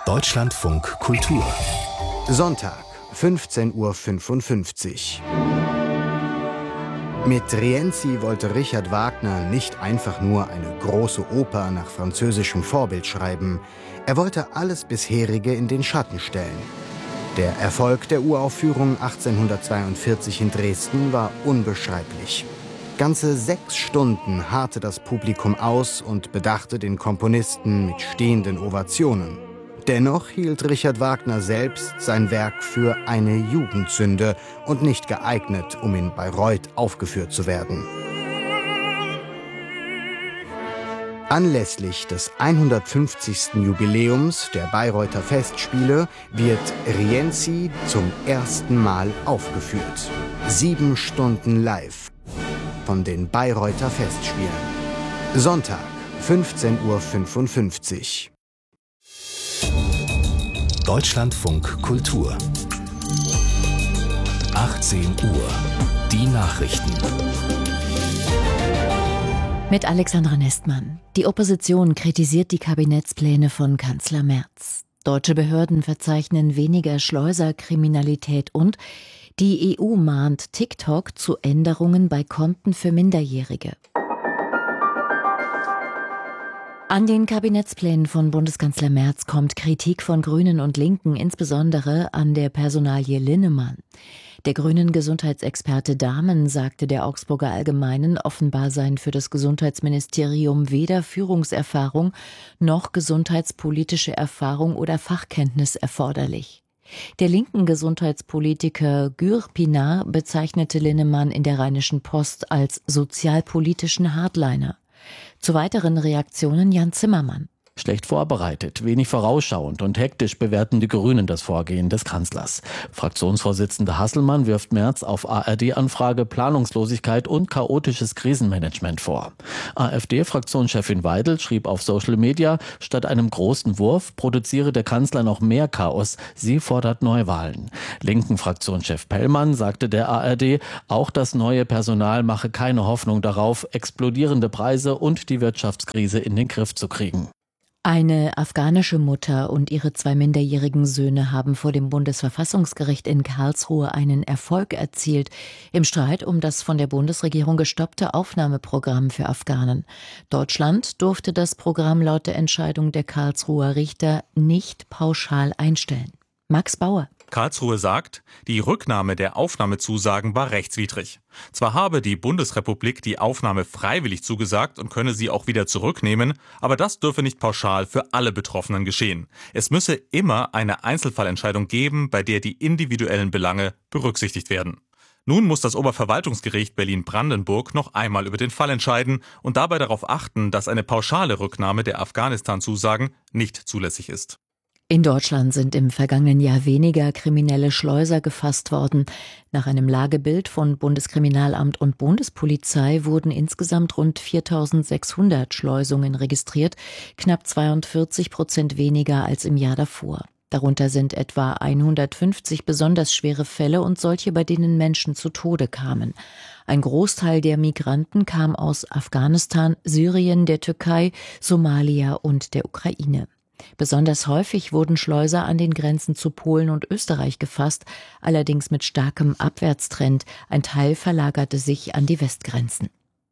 Deutschlandfunk Kultur. Sonntag, 15:55 Uhr. Mit Rienzi wollte Richard Wagner nicht einfach nur eine große Oper nach französischem Vorbild schreiben. Er wollte alles Bisherige in den Schatten stellen. Der Erfolg der Uraufführung 1842 in Dresden war unbeschreiblich. Ganze 6 Stunden harrte das Publikum aus und bedachte den Komponisten mit stehenden Ovationen. Dennoch hielt Richard Wagner selbst sein Werk für eine Jugendsünde und nicht geeignet, um in Bayreuth aufgeführt zu werden. Anlässlich des 150. Jubiläums der Bayreuther Festspiele wird Rienzi zum ersten Mal aufgeführt. 7 Stunden live von den Bayreuther Festspielen. Sonntag, 15:55 Uhr. Deutschlandfunk Kultur. 18 Uhr. Die Nachrichten. Mit Alexandra Nestmann. Die Opposition kritisiert die Kabinettspläne von Kanzler Merz. Deutsche Behörden verzeichnen weniger Schleuserkriminalität und die EU mahnt TikTok zu Änderungen bei Konten für Minderjährige. An den Kabinettsplänen von Bundeskanzler Merz kommt Kritik von Grünen und Linken, insbesondere an der Personalie Linnemann. Der grünen Gesundheitsexperte Dahmen sagte der Augsburger Allgemeinen, offenbar seien für das Gesundheitsministerium weder Führungserfahrung noch gesundheitspolitische Erfahrung oder Fachkenntnis erforderlich. Der linken Gesundheitspolitiker Gürpiner bezeichnete Linnemann in der Rheinischen Post als sozialpolitischen Hardliner. Zu weiteren Reaktionen Jan Zimmermann. Schlecht vorbereitet, wenig vorausschauend und hektisch bewerten die Grünen das Vorgehen des Kanzlers. Fraktionsvorsitzende Hasselmann wirft Merz auf ARD-Anfrage Planungslosigkeit und chaotisches Krisenmanagement vor. AfD-Fraktionschefin Weidel schrieb auf Social Media, statt einem großen Wurf produziere der Kanzler noch mehr Chaos. Sie fordert Neuwahlen. Linken Fraktionschef Pellmann sagte der ARD, auch das neue Personal mache keine Hoffnung darauf, explodierende Preise und die Wirtschaftskrise in den Griff zu kriegen. Eine afghanische Mutter und ihre 2 minderjährigen Söhne haben vor dem Bundesverfassungsgericht in Karlsruhe einen Erfolg erzielt im Streit um das von der Bundesregierung gestoppte Aufnahmeprogramm für Afghanen. Deutschland durfte das Programm laut der Entscheidung der Karlsruher Richter nicht pauschal einstellen. Max Bauer. Karlsruhe sagt, die Rücknahme der Aufnahmezusagen war rechtswidrig. Zwar habe die Bundesrepublik die Aufnahme freiwillig zugesagt und könne sie auch wieder zurücknehmen, aber das dürfe nicht pauschal für alle Betroffenen geschehen. Es müsse immer eine Einzelfallentscheidung geben, bei der die individuellen Belange berücksichtigt werden. Nun muss das Oberverwaltungsgericht Berlin-Brandenburg noch einmal über den Fall entscheiden und dabei darauf achten, dass eine pauschale Rücknahme der Afghanistan-Zusagen nicht zulässig ist. In Deutschland sind im vergangenen Jahr weniger kriminelle Schleuser gefasst worden. Nach einem Lagebild von Bundeskriminalamt und Bundespolizei wurden insgesamt rund 4.600 Schleusungen registriert, knapp 42% weniger als im Jahr davor. Darunter sind etwa 150 besonders schwere Fälle und solche, bei denen Menschen zu Tode kamen. Ein Großteil der Migranten kam aus Afghanistan, Syrien, der Türkei, Somalia und der Ukraine. Besonders häufig wurden Schleuser an den Grenzen zu Polen und Österreich gefasst, allerdings mit starkem Abwärtstrend. Ein Teil verlagerte sich an die Westgrenzen.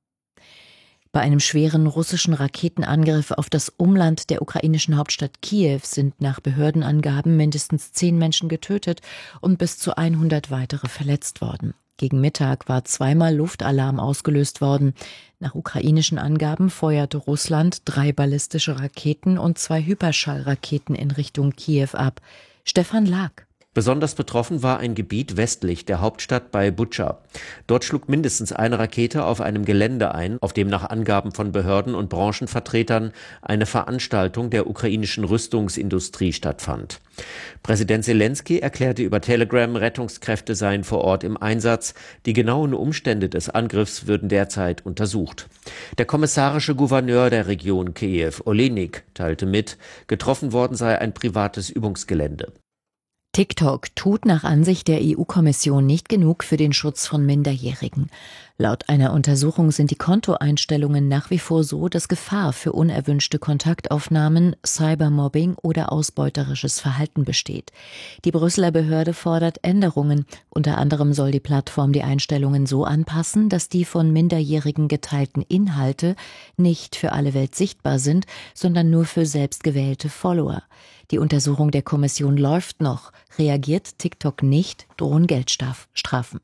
Bei einem schweren russischen Raketenangriff auf das Umland der ukrainischen Hauptstadt Kiew sind nach Behördenangaben mindestens 10 Menschen getötet und bis zu 100 weitere verletzt worden. Gegen Mittag war 2-mal Luftalarm ausgelöst worden. Nach ukrainischen Angaben feuerte Russland 3 ballistische Raketen und 2 Hyperschallraketen in Richtung Kiew ab. Stefan Lag. Besonders betroffen war ein Gebiet westlich der Hauptstadt bei Butscha. Dort schlug mindestens eine Rakete auf einem Gelände ein, auf dem nach Angaben von Behörden und Branchenvertretern eine Veranstaltung der ukrainischen Rüstungsindustrie stattfand. Präsident Selenskyj erklärte über Telegram, Rettungskräfte seien vor Ort im Einsatz. Die genauen Umstände des Angriffs würden derzeit untersucht. Der kommissarische Gouverneur der Region Kiew, Olenik, teilte mit, getroffen worden sei ein privates Übungsgelände. TikTok tut nach Ansicht der EU-Kommission nicht genug für den Schutz von Minderjährigen. Laut einer Untersuchung sind die Kontoeinstellungen nach wie vor so, dass Gefahr für unerwünschte Kontaktaufnahmen, Cybermobbing oder ausbeuterisches Verhalten besteht. Die Brüsseler Behörde fordert Änderungen. Unter anderem soll die Plattform die Einstellungen so anpassen, dass die von Minderjährigen geteilten Inhalte nicht für alle Welt sichtbar sind, sondern nur für selbstgewählte Follower. Die Untersuchung der Kommission läuft noch. Reagiert TikTok nicht, drohen Geldstrafen.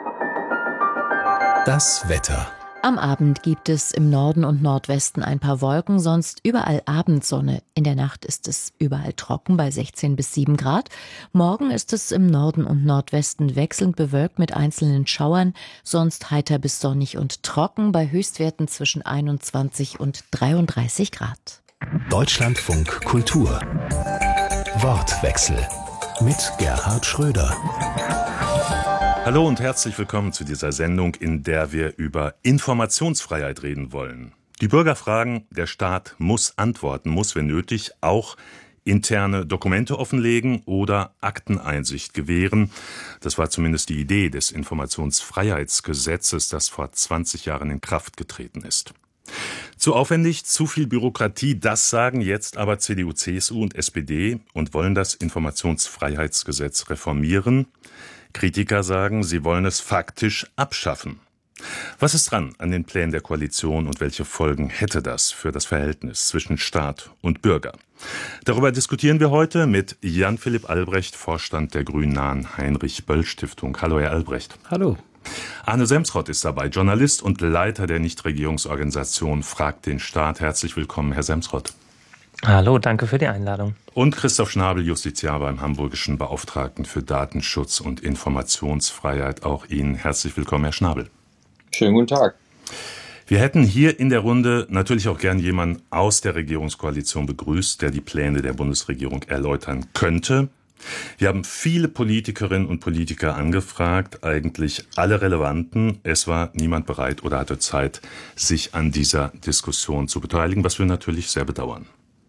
Das Wetter. Am Abend gibt es im Norden und Nordwesten ein paar Wolken, sonst überall Abendsonne. In der Nacht ist es überall trocken bei 16 bis 7 Grad. Morgen ist es im Norden und Nordwesten wechselnd bewölkt mit einzelnen Schauern, sonst heiter bis sonnig und trocken bei Höchstwerten zwischen 21 und 33 Grad. Deutschlandfunk Kultur. Wortwechsel mit Gerhard Schröder. Hallo und herzlich willkommen zu dieser Sendung, in der wir über Informationsfreiheit reden wollen. Die Bürger fragen, der Staat muss antworten, muss, wenn nötig, auch interne Dokumente offenlegen oder Akteneinsicht gewähren. Das war zumindest die Idee des Informationsfreiheitsgesetzes, das vor 20 Jahren in Kraft getreten ist. Zu aufwendig, zu viel Bürokratie, das sagen jetzt aber CDU, CSU und SPD und wollen das Informationsfreiheitsgesetz reformieren. Kritiker sagen, sie wollen es faktisch abschaffen. Was ist dran an den Plänen der Koalition und welche Folgen hätte das für das Verhältnis zwischen Staat und Bürger? Darüber diskutieren wir heute mit Jan-Philipp Albrecht, Vorstand der grünnahen Heinrich-Böll-Stiftung. Hallo, Herr Albrecht. Hallo. Arne Semsrott ist dabei, Journalist und Leiter der Nichtregierungsorganisation Fragt den Staat. Herzlich willkommen, Herr Semsrott. Hallo, danke für die Einladung. Und Christoph Schnabel, Justiziar beim Hamburgischen Beauftragten für Datenschutz und Informationsfreiheit. Auch Ihnen herzlich willkommen, Herr Schnabel. Schönen guten Tag. Wir hätten hier in der Runde natürlich auch gern jemanden aus der Regierungskoalition begrüßt, der die Pläne der Bundesregierung erläutern könnte. Wir haben viele Politikerinnen und Politiker angefragt, eigentlich alle relevanten. Es war niemand bereit oder hatte Zeit, sich an dieser Diskussion zu beteiligen, was wir natürlich sehr bedauern.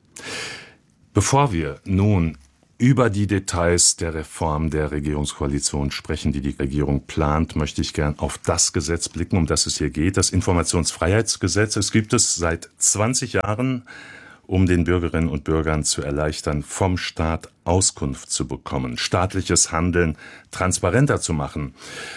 Bevor wir nun über die Details der Reform der Regierungskoalition sprechen, die die Regierung plant, möchte ich gern auf das Gesetz blicken, um das es hier geht, das Informationsfreiheitsgesetz. Es gibt es seit 20 Jahren, um den Bürgerinnen und Bürgern zu erleichtern, vom Staat Auskunft zu bekommen, staatliches Handeln transparenter zu machen.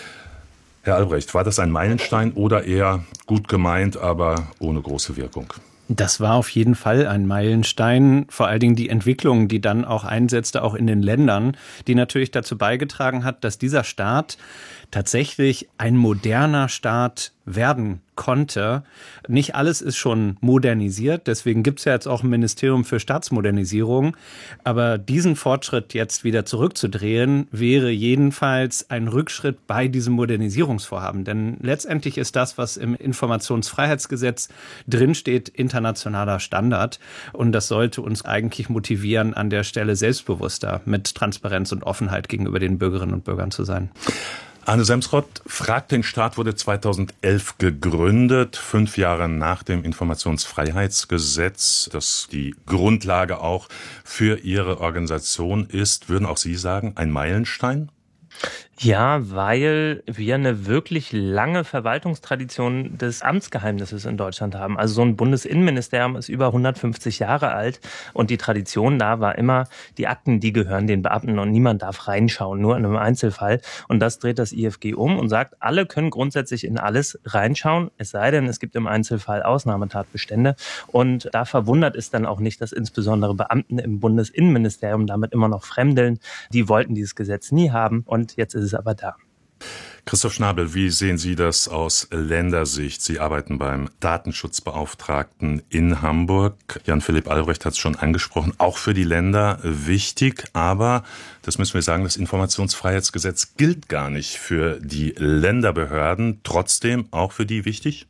Herr Albrecht, war das ein Meilenstein oder eher gut gemeint, aber ohne große Wirkung? Das war auf jeden Fall ein Meilenstein, vor allen Dingen die Entwicklung, die dann auch einsetzte, auch in den Ländern, die natürlich dazu beigetragen hat, dass dieser Staat tatsächlich ein moderner Staat werden konnte. Nicht alles ist schon modernisiert, deswegen gibt es ja jetzt auch ein Ministerium für Staatsmodernisierung. Aber diesen Fortschritt jetzt wieder zurückzudrehen, wäre jedenfalls ein Rückschritt bei diesem Modernisierungsvorhaben. Denn letztendlich ist das, was im Informationsfreiheitsgesetz drinsteht, internationaler Standard. Und das sollte uns eigentlich motivieren, an der Stelle selbstbewusster mit Transparenz und Offenheit gegenüber den Bürgerinnen und Bürgern zu sein. Arne Semsrott, Fragt den Staat wurde 2011 gegründet, 5 Jahre nach dem Informationsfreiheitsgesetz, das die Grundlage auch für Ihre Organisation ist. Würden auch Sie sagen, ein Meilenstein? Ja, weil wir eine wirklich lange Verwaltungstradition des Amtsgeheimnisses in Deutschland haben. Also so ein Bundesinnenministerium ist über 150 Jahre alt und die Tradition da war immer, die Akten, die gehören den Beamten und niemand darf reinschauen, nur in einem Einzelfall. Und das dreht das IFG um und sagt, alle können grundsätzlich in alles reinschauen, es sei denn, es gibt im Einzelfall Ausnahmetatbestände. Und da verwundert es dann auch nicht, dass insbesondere Beamten im Bundesinnenministerium damit immer noch fremdeln. Die wollten dieses Gesetz nie haben und jetzt ist es aber da. Christoph Schnabel, wie sehen Sie das aus Ländersicht? Sie arbeiten beim Datenschutzbeauftragten in Hamburg. Jan-Philipp Albrecht hat es schon angesprochen, auch für die Länder wichtig. Aber, das müssen wir sagen, das Informationsfreiheitsgesetz gilt gar nicht für die Länderbehörden. Trotzdem auch für die wichtig?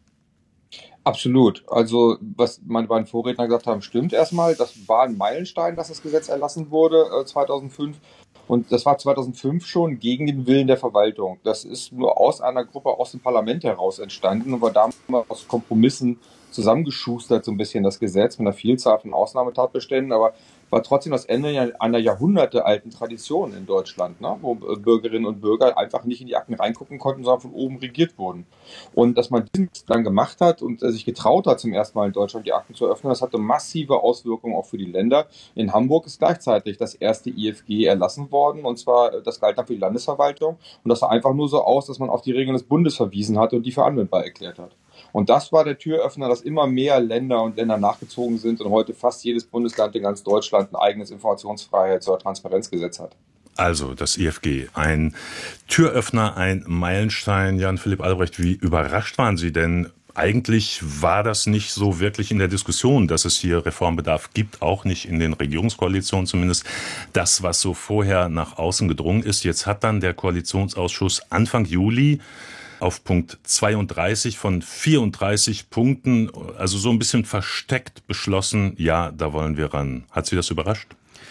Absolut. Also was meine beiden Vorredner gesagt haben, stimmt erstmal. Das war ein Meilenstein, dass das Gesetz erlassen wurde 2005. Und das war 2005 schon gegen den Willen der Verwaltung. Das ist nur aus einer Gruppe aus dem Parlament heraus entstanden und war damals aus Kompromissen zusammengeschustert, so ein bisschen das Gesetz mit einer Vielzahl von Ausnahmetatbeständen, aber war trotzdem das Ende einer jahrhundertealten Tradition in Deutschland, ne? Wo Bürgerinnen und Bürger einfach nicht in die Akten reingucken konnten, sondern von oben regiert wurden. Und dass man das dann gemacht hat und sich getraut hat, zum ersten Mal in Deutschland die Akten zu öffnen, das hatte massive Auswirkungen auch für die Länder. In Hamburg ist gleichzeitig das erste IFG erlassen worden, und zwar, das galt dann für die Landesverwaltung, und das sah einfach nur so aus, dass man auf die Regeln des Bundes verwiesen hatte und die für anwendbar erklärt hat. Und das war der Türöffner, dass immer mehr Länder nachgezogen sind und heute fast jedes Bundesland in ganz Deutschland ein eigenes Informationsfreiheits- oder Transparenzgesetz hat. Also das IFG, ein Türöffner, ein Meilenstein. Jan-Philipp Albrecht, wie überrascht waren Sie denn? Eigentlich war das nicht so wirklich in der Diskussion, dass es hier Reformbedarf gibt, auch nicht in den Regierungskoalitionen zumindest. Das, was so vorher nach außen gedrungen ist, jetzt hat dann der Koalitionsausschuss Anfang Juli auf Punkt 32 von 34 Punkten, also so ein bisschen versteckt beschlossen, ja, da wollen wir ran. Hat Sie das überrascht?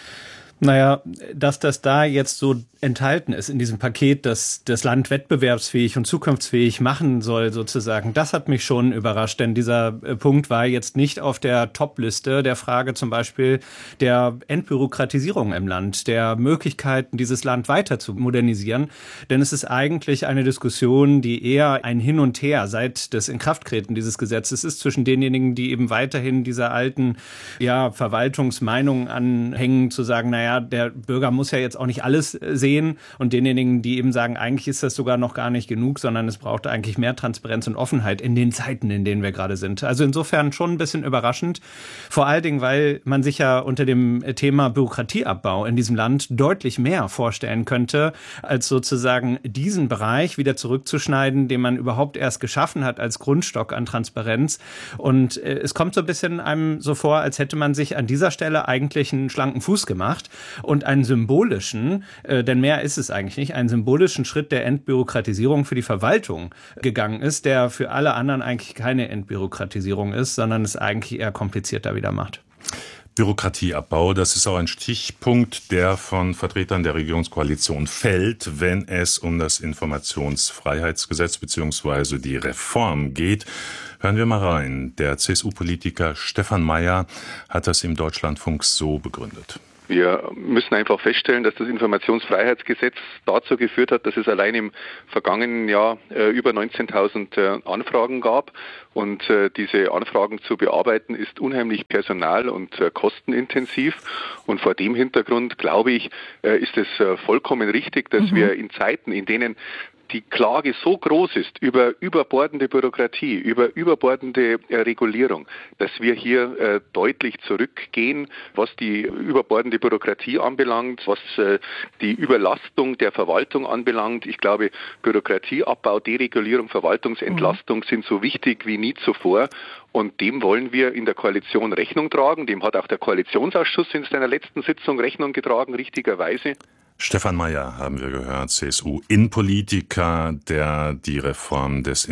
Naja, dass das da jetzt so enthalten ist in diesem Paket, das das Land wettbewerbsfähig und zukunftsfähig machen soll sozusagen, das hat mich schon überrascht, denn dieser Punkt war jetzt nicht auf der Top-Liste der Frage zum Beispiel der Entbürokratisierung im Land, der Möglichkeiten, dieses Land weiter zu modernisieren, denn es ist eigentlich eine Diskussion, die eher ein Hin und Her seit des Inkrafttreten dieses Gesetzes ist zwischen denjenigen, die eben weiterhin dieser alten Verwaltungsmeinung anhängen, zu sagen, naja, der Bürger muss ja jetzt auch nicht alles sehen, und denjenigen, die eben sagen, eigentlich ist das sogar noch gar nicht genug, sondern es braucht eigentlich mehr Transparenz und Offenheit in den Zeiten, in denen wir gerade sind. Also insofern schon ein bisschen überraschend, vor allen Dingen, weil man sich ja unter dem Thema Bürokratieabbau in diesem Land deutlich mehr vorstellen könnte, als sozusagen diesen Bereich wieder zurückzuschneiden, den man überhaupt erst geschaffen hat als Grundstock an Transparenz. Und es kommt so ein bisschen einem so vor, als hätte man sich an dieser Stelle eigentlich einen schlanken Fuß gemacht und einen symbolischen, denn mehr ist es eigentlich nicht, einen symbolischen Schritt der Entbürokratisierung für die Verwaltung gegangen ist, der für alle anderen eigentlich keine Entbürokratisierung ist, sondern es eigentlich eher komplizierter wieder macht. Bürokratieabbau, das ist auch ein Stichpunkt, der von Vertretern der Regierungskoalition fällt, wenn es um das Informationsfreiheitsgesetz bzw. die Reform geht. Hören wir mal rein. Der CSU-Politiker Stefan Mayer hat das im Deutschlandfunk so begründet. Wir müssen einfach feststellen, dass das Informationsfreiheitsgesetz dazu geführt hat, dass es allein im vergangenen Jahr über 19.000 Anfragen gab. Und diese Anfragen zu bearbeiten ist unheimlich personal- und kostenintensiv. Und vor dem Hintergrund, glaube ich, ist es vollkommen richtig, dass wir in Zeiten, in denen die Klage so groß ist über überbordende Bürokratie, über überbordende Regulierung, dass wir hier deutlich zurückgehen, was die überbordende Bürokratie anbelangt, was die Überlastung der Verwaltung anbelangt. Ich glaube, Bürokratieabbau, Deregulierung, Verwaltungsentlastung sind so wichtig wie nie zuvor. Und dem wollen wir in der Koalition Rechnung tragen. Dem hat auch der Koalitionsausschuss in seiner letzten Sitzung Rechnung getragen, richtigerweise. Stefan Mayer haben wir gehört, CSU-Innenpolitiker, der die Reform des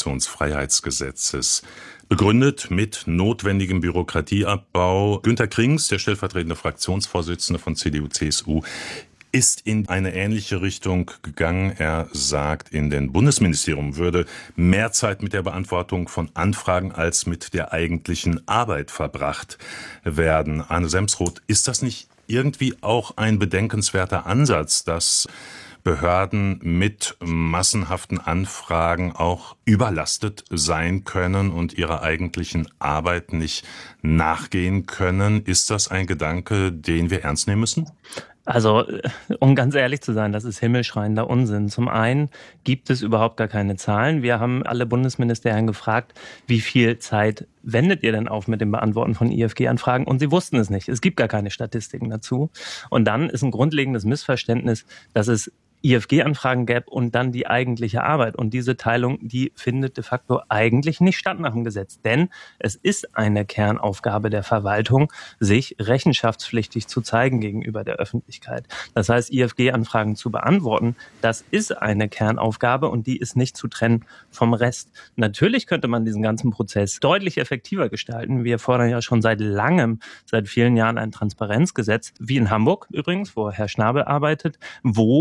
Informationsfreiheitsgesetzes begründet mit notwendigem Bürokratieabbau. Günter Krings, der stellvertretende Fraktionsvorsitzende von CDU-CSU, ist in eine ähnliche Richtung gegangen. Er sagt, in den Bundesministerium würde mehr Zeit mit der Beantwortung von Anfragen als mit der eigentlichen Arbeit verbracht werden. Arne Semsroth, ist das nicht irgendwie auch ein bedenkenswerter Ansatz, dass Behörden mit massenhaften Anfragen auch überlastet sein können und ihrer eigentlichen Arbeit nicht nachgehen können? Ist das ein Gedanke, den wir ernst nehmen müssen? Also, um ganz ehrlich zu sein, das ist himmelschreiender Unsinn. Zum einen gibt es überhaupt gar keine Zahlen. Wir haben alle Bundesministerien gefragt, wie viel Zeit wendet ihr denn auf mit dem Beantworten von IFG-Anfragen? Und sie wussten es nicht. Es gibt gar keine Statistiken dazu. Und dann ist ein grundlegendes Missverständnis, dass es IFG-Anfragen gäbe und dann die eigentliche Arbeit. Und diese Teilung, die findet de facto eigentlich nicht statt nach dem Gesetz. Denn es ist eine Kernaufgabe der Verwaltung, sich rechenschaftspflichtig zu zeigen gegenüber der Öffentlichkeit. Das heißt, IFG-Anfragen zu beantworten, das ist eine Kernaufgabe und die ist nicht zu trennen vom Rest. Natürlich könnte man diesen ganzen Prozess deutlich effektiver gestalten. Wir fordern ja schon seit langem, seit vielen Jahren ein Transparenzgesetz, wie in Hamburg übrigens, wo Herr Schnabel arbeitet, wo viele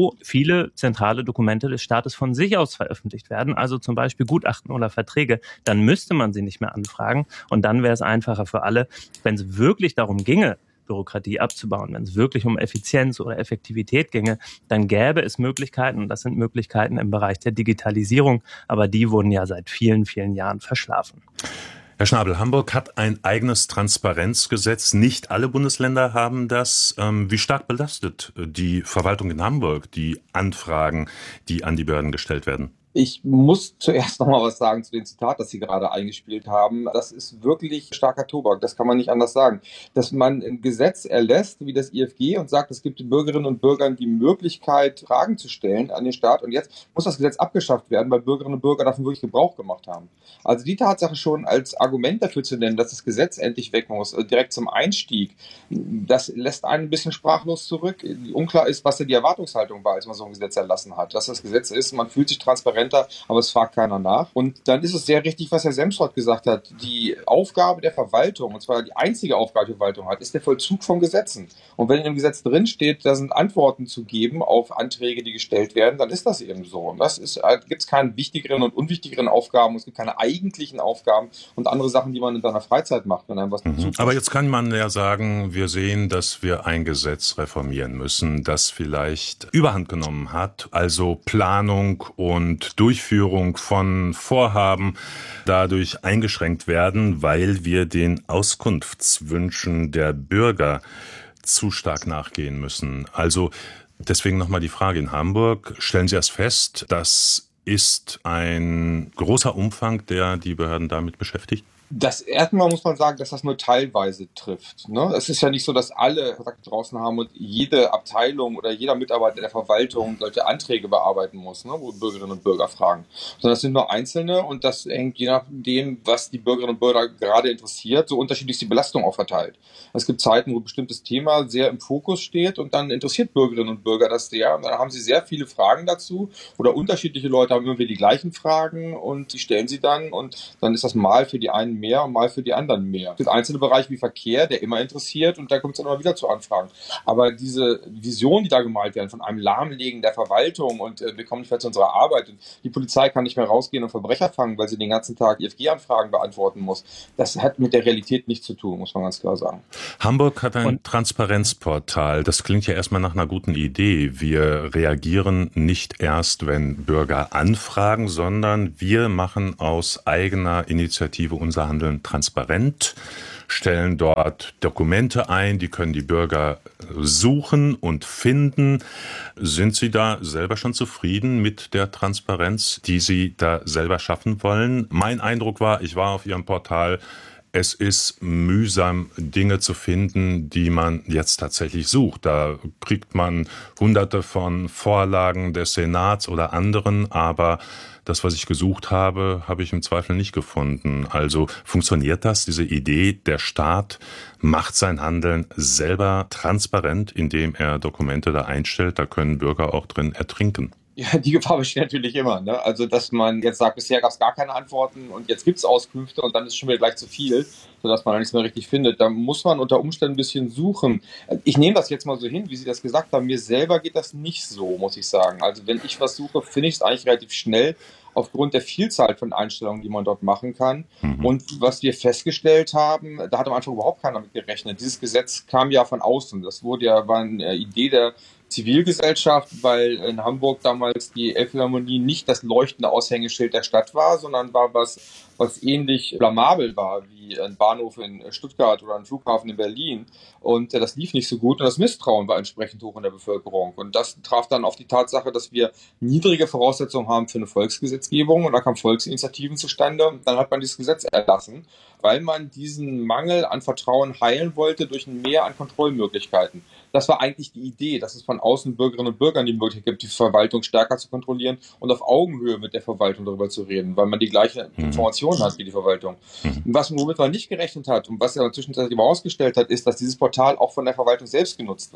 viele zentrale Dokumente des Staates von sich aus veröffentlicht werden, also zum Beispiel Gutachten oder Verträge, dann müsste man sie nicht mehr anfragen und dann wäre es einfacher für alle, wenn es wirklich darum ginge, Bürokratie abzubauen. Wenn es wirklich um Effizienz oder Effektivität ginge, dann gäbe es Möglichkeiten, und das sind Möglichkeiten im Bereich der Digitalisierung, aber die wurden ja seit vielen, vielen Jahren verschlafen. Herr Schnabel, Hamburg hat ein eigenes Transparenzgesetz. Nicht alle Bundesländer haben das. Wie stark belastet die Verwaltung in Hamburg die Anfragen, die an die Behörden gestellt werden? Ich muss zuerst noch mal was sagen zu dem Zitat, das Sie gerade eingespielt haben. Das ist wirklich starker Tobak, das kann man nicht anders sagen. Dass man ein Gesetz erlässt, wie das IFG, und sagt, es gibt den Bürgerinnen und Bürgern die Möglichkeit, Fragen zu stellen an den Staat. Und jetzt muss das Gesetz abgeschafft werden, weil Bürgerinnen und Bürger davon wirklich Gebrauch gemacht haben. Also die Tatsache schon als Argument dafür zu nennen, dass das Gesetz endlich weg muss, direkt zum Einstieg, das lässt einen ein bisschen sprachlos zurück. Unklar ist, was denn die Erwartungshaltung war, als man so ein Gesetz erlassen hat. Dass das Gesetz ist, man fühlt sich transparent, aber es fragt keiner nach. Und dann ist es sehr richtig, was Herr Semsrott gesagt hat. Die Aufgabe der Verwaltung, und zwar die einzige Aufgabe, die Verwaltung hat, ist der Vollzug von Gesetzen. Und wenn in dem Gesetz drin steht, da sind Antworten zu geben auf Anträge, die gestellt werden, dann ist das eben so. Und gibt es keine wichtigeren und unwichtigeren Aufgaben, es gibt keine eigentlichen Aufgaben und andere Sachen, die man in seiner Freizeit macht, wenn einem was dazu. Aber jetzt kann man ja sagen, wir sehen, dass wir ein Gesetz reformieren müssen, das vielleicht Überhand genommen hat, also Planung und Durchführung von Vorhaben dadurch eingeschränkt werden, weil wir den Auskunftswünschen der Bürger zu stark nachgehen müssen. Also deswegen nochmal die Frage in Hamburg. Stellen Sie erst fest, das ist ein großer Umfang, der die Behörden damit beschäftigt? Das erstmal muss man sagen, dass das nur teilweise trifft. Ne? Es ist ja nicht so, dass alle Kontakte draußen haben und jede Abteilung oder jeder Mitarbeiter der Verwaltung solche Anträge bearbeiten muss, ne? Wo Bürgerinnen und Bürger fragen. Sondern das sind nur einzelne und das hängt je nachdem, was die Bürgerinnen und Bürger gerade interessiert, so unterschiedlich ist die Belastung auch verteilt. Es gibt Zeiten, wo ein bestimmtes Thema sehr im Fokus steht und dann interessiert Bürgerinnen und Bürger das sehr. Und dann haben sie sehr viele Fragen dazu oder unterschiedliche Leute haben irgendwie die gleichen Fragen und die stellen sie dann und dann ist das mal für die einen mehr und mal für die anderen mehr. Es gibt einzelne Bereiche wie Verkehr, der immer interessiert und da kommt es dann immer wieder zu Anfragen. Aber diese Vision, die da gemalt werden, von einem Lahmlegen der Verwaltung und wir kommen nicht mehr zu unserer Arbeit und die Polizei kann nicht mehr rausgehen und Verbrecher fangen, weil sie den ganzen Tag IFG-Anfragen beantworten muss, das hat mit der Realität nichts zu tun, muss man ganz klar sagen. Hamburg hat ein Transparenzportal. Das klingt ja erstmal nach einer guten Idee. Wir reagieren nicht erst, wenn Bürger anfragen, sondern wir machen aus eigener Initiative unser Handeln transparent, stellen dort Dokumente ein, die können die Bürger suchen und finden. Sind Sie da selber schon zufrieden mit der Transparenz, die Sie da selber schaffen wollen? Mein Eindruck war, ich war auf Ihrem Portal, es ist mühsam, Dinge zu finden, die man jetzt tatsächlich sucht. Da kriegt man hunderte von Vorlagen des Senats oder anderen, aber das, was ich gesucht habe, habe ich im Zweifel nicht gefunden. Also funktioniert das, diese Idee, der Staat macht sein Handeln selber transparent, indem er Dokumente da einstellt, da können Bürger auch drin ertrinken. Ja, die Gefahr besteht natürlich immer. Ne? Also, dass man jetzt sagt, bisher gab es gar keine Antworten und jetzt gibt es Auskünfte und dann ist schon wieder gleich zu viel, sodass man nichts mehr richtig findet. Da muss man unter Umständen ein bisschen suchen. Ich nehme das jetzt mal so hin, wie Sie das gesagt haben. Mir selber geht das nicht so, muss ich sagen. Also, wenn ich was suche, finde ich es eigentlich relativ schnell aufgrund der Vielzahl von Einstellungen, die man dort machen kann. Und was wir festgestellt haben, da hat am Anfang überhaupt keiner mit gerechnet. Dieses Gesetz kam ja von außen. Das war eine Idee der Zivilgesellschaft, weil in Hamburg damals die Elbphilharmonie nicht das leuchtende Aushängeschild der Stadt war, sondern war was ähnlich blamabel war wie ein Bahnhof in Stuttgart oder ein Flughafen in Berlin. Und das lief nicht so gut und das Misstrauen war entsprechend hoch in der Bevölkerung. Und das traf dann auf die Tatsache, dass wir niedrige Voraussetzungen haben für eine Volksgesetzgebung und da kamen Volksinitiativen zustande und dann hat man dieses Gesetz erlassen, weil man diesen Mangel an Vertrauen heilen wollte durch ein Mehr an Kontrollmöglichkeiten. Das war eigentlich die Idee, dass es von außen Bürgerinnen und Bürgern die Möglichkeit gibt, die Verwaltung stärker zu kontrollieren und auf Augenhöhe mit der Verwaltung darüber zu reden, weil man die gleiche Information hat wie die Verwaltung. Womit man nicht gerechnet hat und was er zwischenzeitlich immer ausgestellt hat, ist, dass dieses Portal auch von der Verwaltung selbst genutzt wird.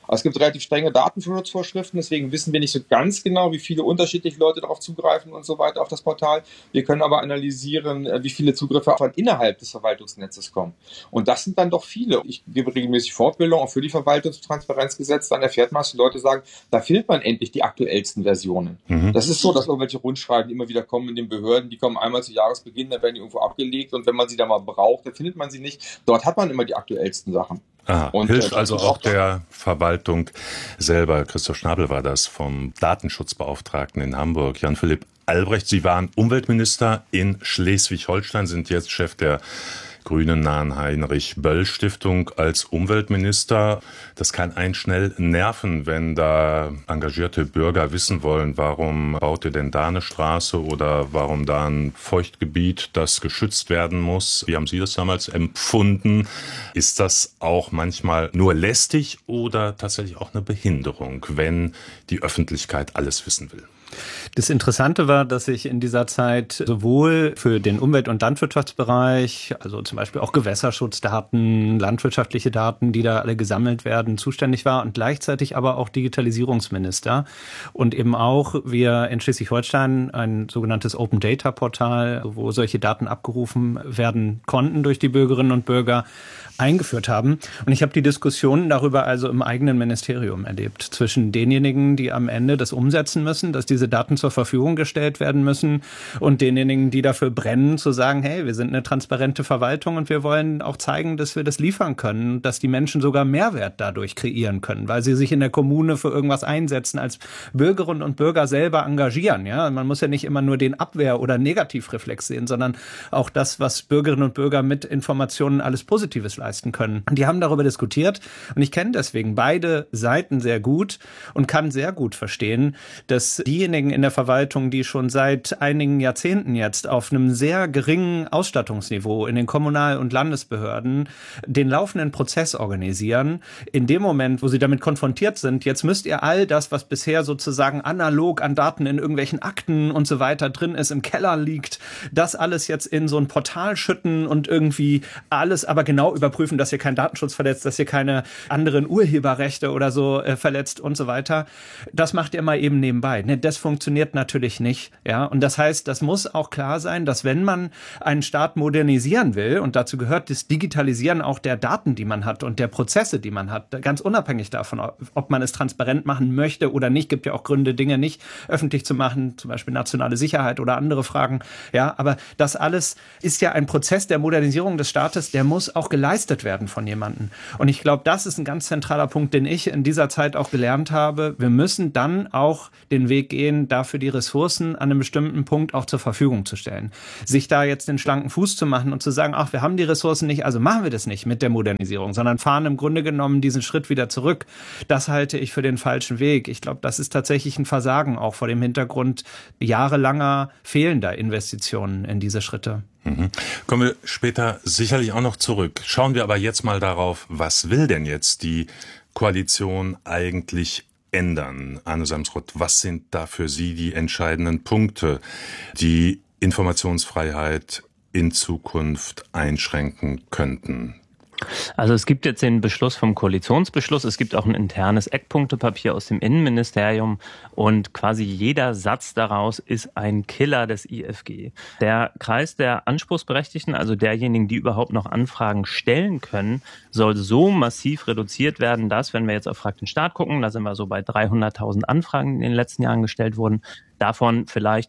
Also es gibt relativ strenge Datenschutzvorschriften, deswegen wissen wir nicht so ganz genau, wie viele unterschiedliche Leute darauf zugreifen und so weiter auf das Portal. Wir können aber analysieren, wie viele Zugriffe von innerhalb des Verwaltungsnetzes kommen. Und das sind dann doch viele. Ich gebe regelmäßig Fortbildung auch für die Verwaltungstransparenzgesetz. Dann erfährt man, dass die Leute sagen, da findet man endlich die aktuellsten Versionen. Das ist so, dass irgendwelche Rundschreiben, die immer wieder kommen in den Behörden, die kommen einmal zu Jahresbeginn, dann werden die irgendwo abgelegt und wenn man sie dann mal braucht, dann findet man sie nicht. Dort hat man immer die aktuellsten Sachen. Und hilft also auch der Verwaltung selber. Christoph Schnabel war das vom Datenschutzbeauftragten in Hamburg, Jan-Philipp Albrecht. Sie waren Umweltminister in Schleswig-Holstein, sind jetzt Chef der grünennahen Heinrich-Böll-Stiftung als Umweltminister. Das kann einen schnell nerven, wenn da engagierte Bürger wissen wollen, warum baut ihr denn da eine Straße oder warum da ein Feuchtgebiet, das geschützt werden muss. Wie haben Sie das damals empfunden? Ist das auch manchmal nur lästig oder tatsächlich auch eine Behinderung, wenn die Öffentlichkeit alles wissen will? Das Interessante war, dass ich in dieser Zeit sowohl für den Umwelt- und Landwirtschaftsbereich, also zum Beispiel auch Gewässerschutzdaten, landwirtschaftliche Daten, die da alle gesammelt werden, zuständig war und gleichzeitig aber auch Digitalisierungsminister. Und eben auch wir in Schleswig-Holstein ein sogenanntes Open Data Portal, wo solche Daten abgerufen werden konnten durch die Bürgerinnen und Bürger, eingeführt haben. Und ich habe die Diskussionen darüber also im eigenen Ministerium erlebt, zwischen denjenigen, die am Ende das umsetzen müssen, dass diese Daten zur Verfügung gestellt werden müssen und denjenigen, die dafür brennen, zu sagen, hey, wir sind eine transparente Verwaltung und wir wollen auch zeigen, dass wir das liefern können, dass die Menschen sogar Mehrwert dadurch kreieren können, weil sie sich in der Kommune für irgendwas einsetzen, als Bürgerinnen und Bürger selber engagieren. Ja, man muss ja nicht immer nur den Abwehr- oder Negativreflex sehen, sondern auch das, was Bürgerinnen und Bürger mit Informationen alles Positives leisten können. Und die haben darüber diskutiert und ich kenne deswegen beide Seiten sehr gut und kann sehr gut verstehen, dass diejenigen in der Verwaltung, die schon seit einigen Jahrzehnten jetzt auf einem sehr geringen Ausstattungsniveau in den Kommunal- und Landesbehörden den laufenden Prozess organisieren, in dem Moment, wo sie damit konfrontiert sind, jetzt müsst ihr all das, was bisher sozusagen analog an Daten in irgendwelchen Akten und so weiter drin ist, im Keller liegt, das alles jetzt in so ein Portal schütten und irgendwie alles aber genau überprüfen, dass ihr keinen Datenschutz verletzt, dass ihr keine anderen Urheberrechte oder so verletzt und so weiter. Das macht ihr mal eben nebenbei. Ne, das funktioniert natürlich nicht. Ja, und das heißt, das muss auch klar sein, dass wenn man einen Staat modernisieren will, und dazu gehört das Digitalisieren auch der Daten, die man hat und der Prozesse, die man hat, ganz unabhängig davon, ob man es transparent machen möchte oder nicht, gibt ja auch Gründe, Dinge nicht öffentlich zu machen, zum Beispiel nationale Sicherheit oder andere Fragen. Ja, aber das alles ist ja ein Prozess der Modernisierung des Staates, der muss auch geleistet werden von jemandem. Und ich glaube, das ist ein ganz zentraler Punkt, den ich in dieser Zeit auch gelernt habe. Wir müssen dann auch den Weg gehen, dafür die Ressourcen an einem bestimmten Punkt auch zur Verfügung zu stellen. Sich da jetzt den schlanken Fuß zu machen und zu sagen, ach, wir haben die Ressourcen nicht, also machen wir das nicht mit der Modernisierung, sondern fahren im Grunde genommen diesen Schritt wieder zurück. Das halte ich für den falschen Weg. Ich glaube, das ist tatsächlich ein Versagen auch vor dem Hintergrund jahrelanger fehlender Investitionen in diese Schritte. Kommen wir später sicherlich auch noch zurück. Schauen wir aber jetzt mal darauf, was will denn jetzt die Koalition eigentlich ändern? Arne Samsroth, was sind da für Sie die entscheidenden Punkte, die Informationsfreiheit in Zukunft einschränken könnten? Also es gibt jetzt den Beschluss vom Koalitionsbeschluss, es gibt auch ein internes Eckpunktepapier aus dem Innenministerium und quasi jeder Satz daraus ist ein Killer des IFG. Der Kreis der Anspruchsberechtigten, also derjenigen, die überhaupt noch Anfragen stellen können, soll so massiv reduziert werden, dass, wenn wir jetzt auf Frag den Staat gucken, da sind wir so bei 300.000 Anfragen, die in den letzten Jahren gestellt wurden, davon vielleicht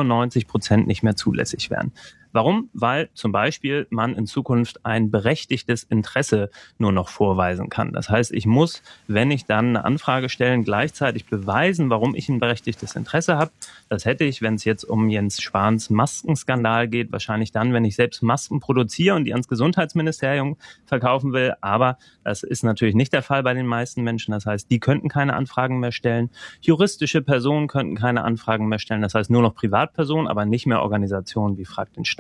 99% nicht mehr zulässig wären. Warum? Weil zum Beispiel man in Zukunft ein berechtigtes Interesse nur noch vorweisen kann. Das heißt, ich muss, wenn ich dann eine Anfrage stelle, gleichzeitig beweisen, warum ich ein berechtigtes Interesse habe. Das hätte ich, wenn es jetzt um Jens Spahns Maskenskandal geht, wahrscheinlich dann, wenn ich selbst Masken produziere und die ans Gesundheitsministerium verkaufen will. Aber das ist natürlich nicht der Fall bei den meisten Menschen. Das heißt, die könnten keine Anfragen mehr stellen. Juristische Personen könnten keine Anfragen mehr stellen. Das heißt, nur noch Privatpersonen, aber nicht mehr Organisationen wie Frag den Staat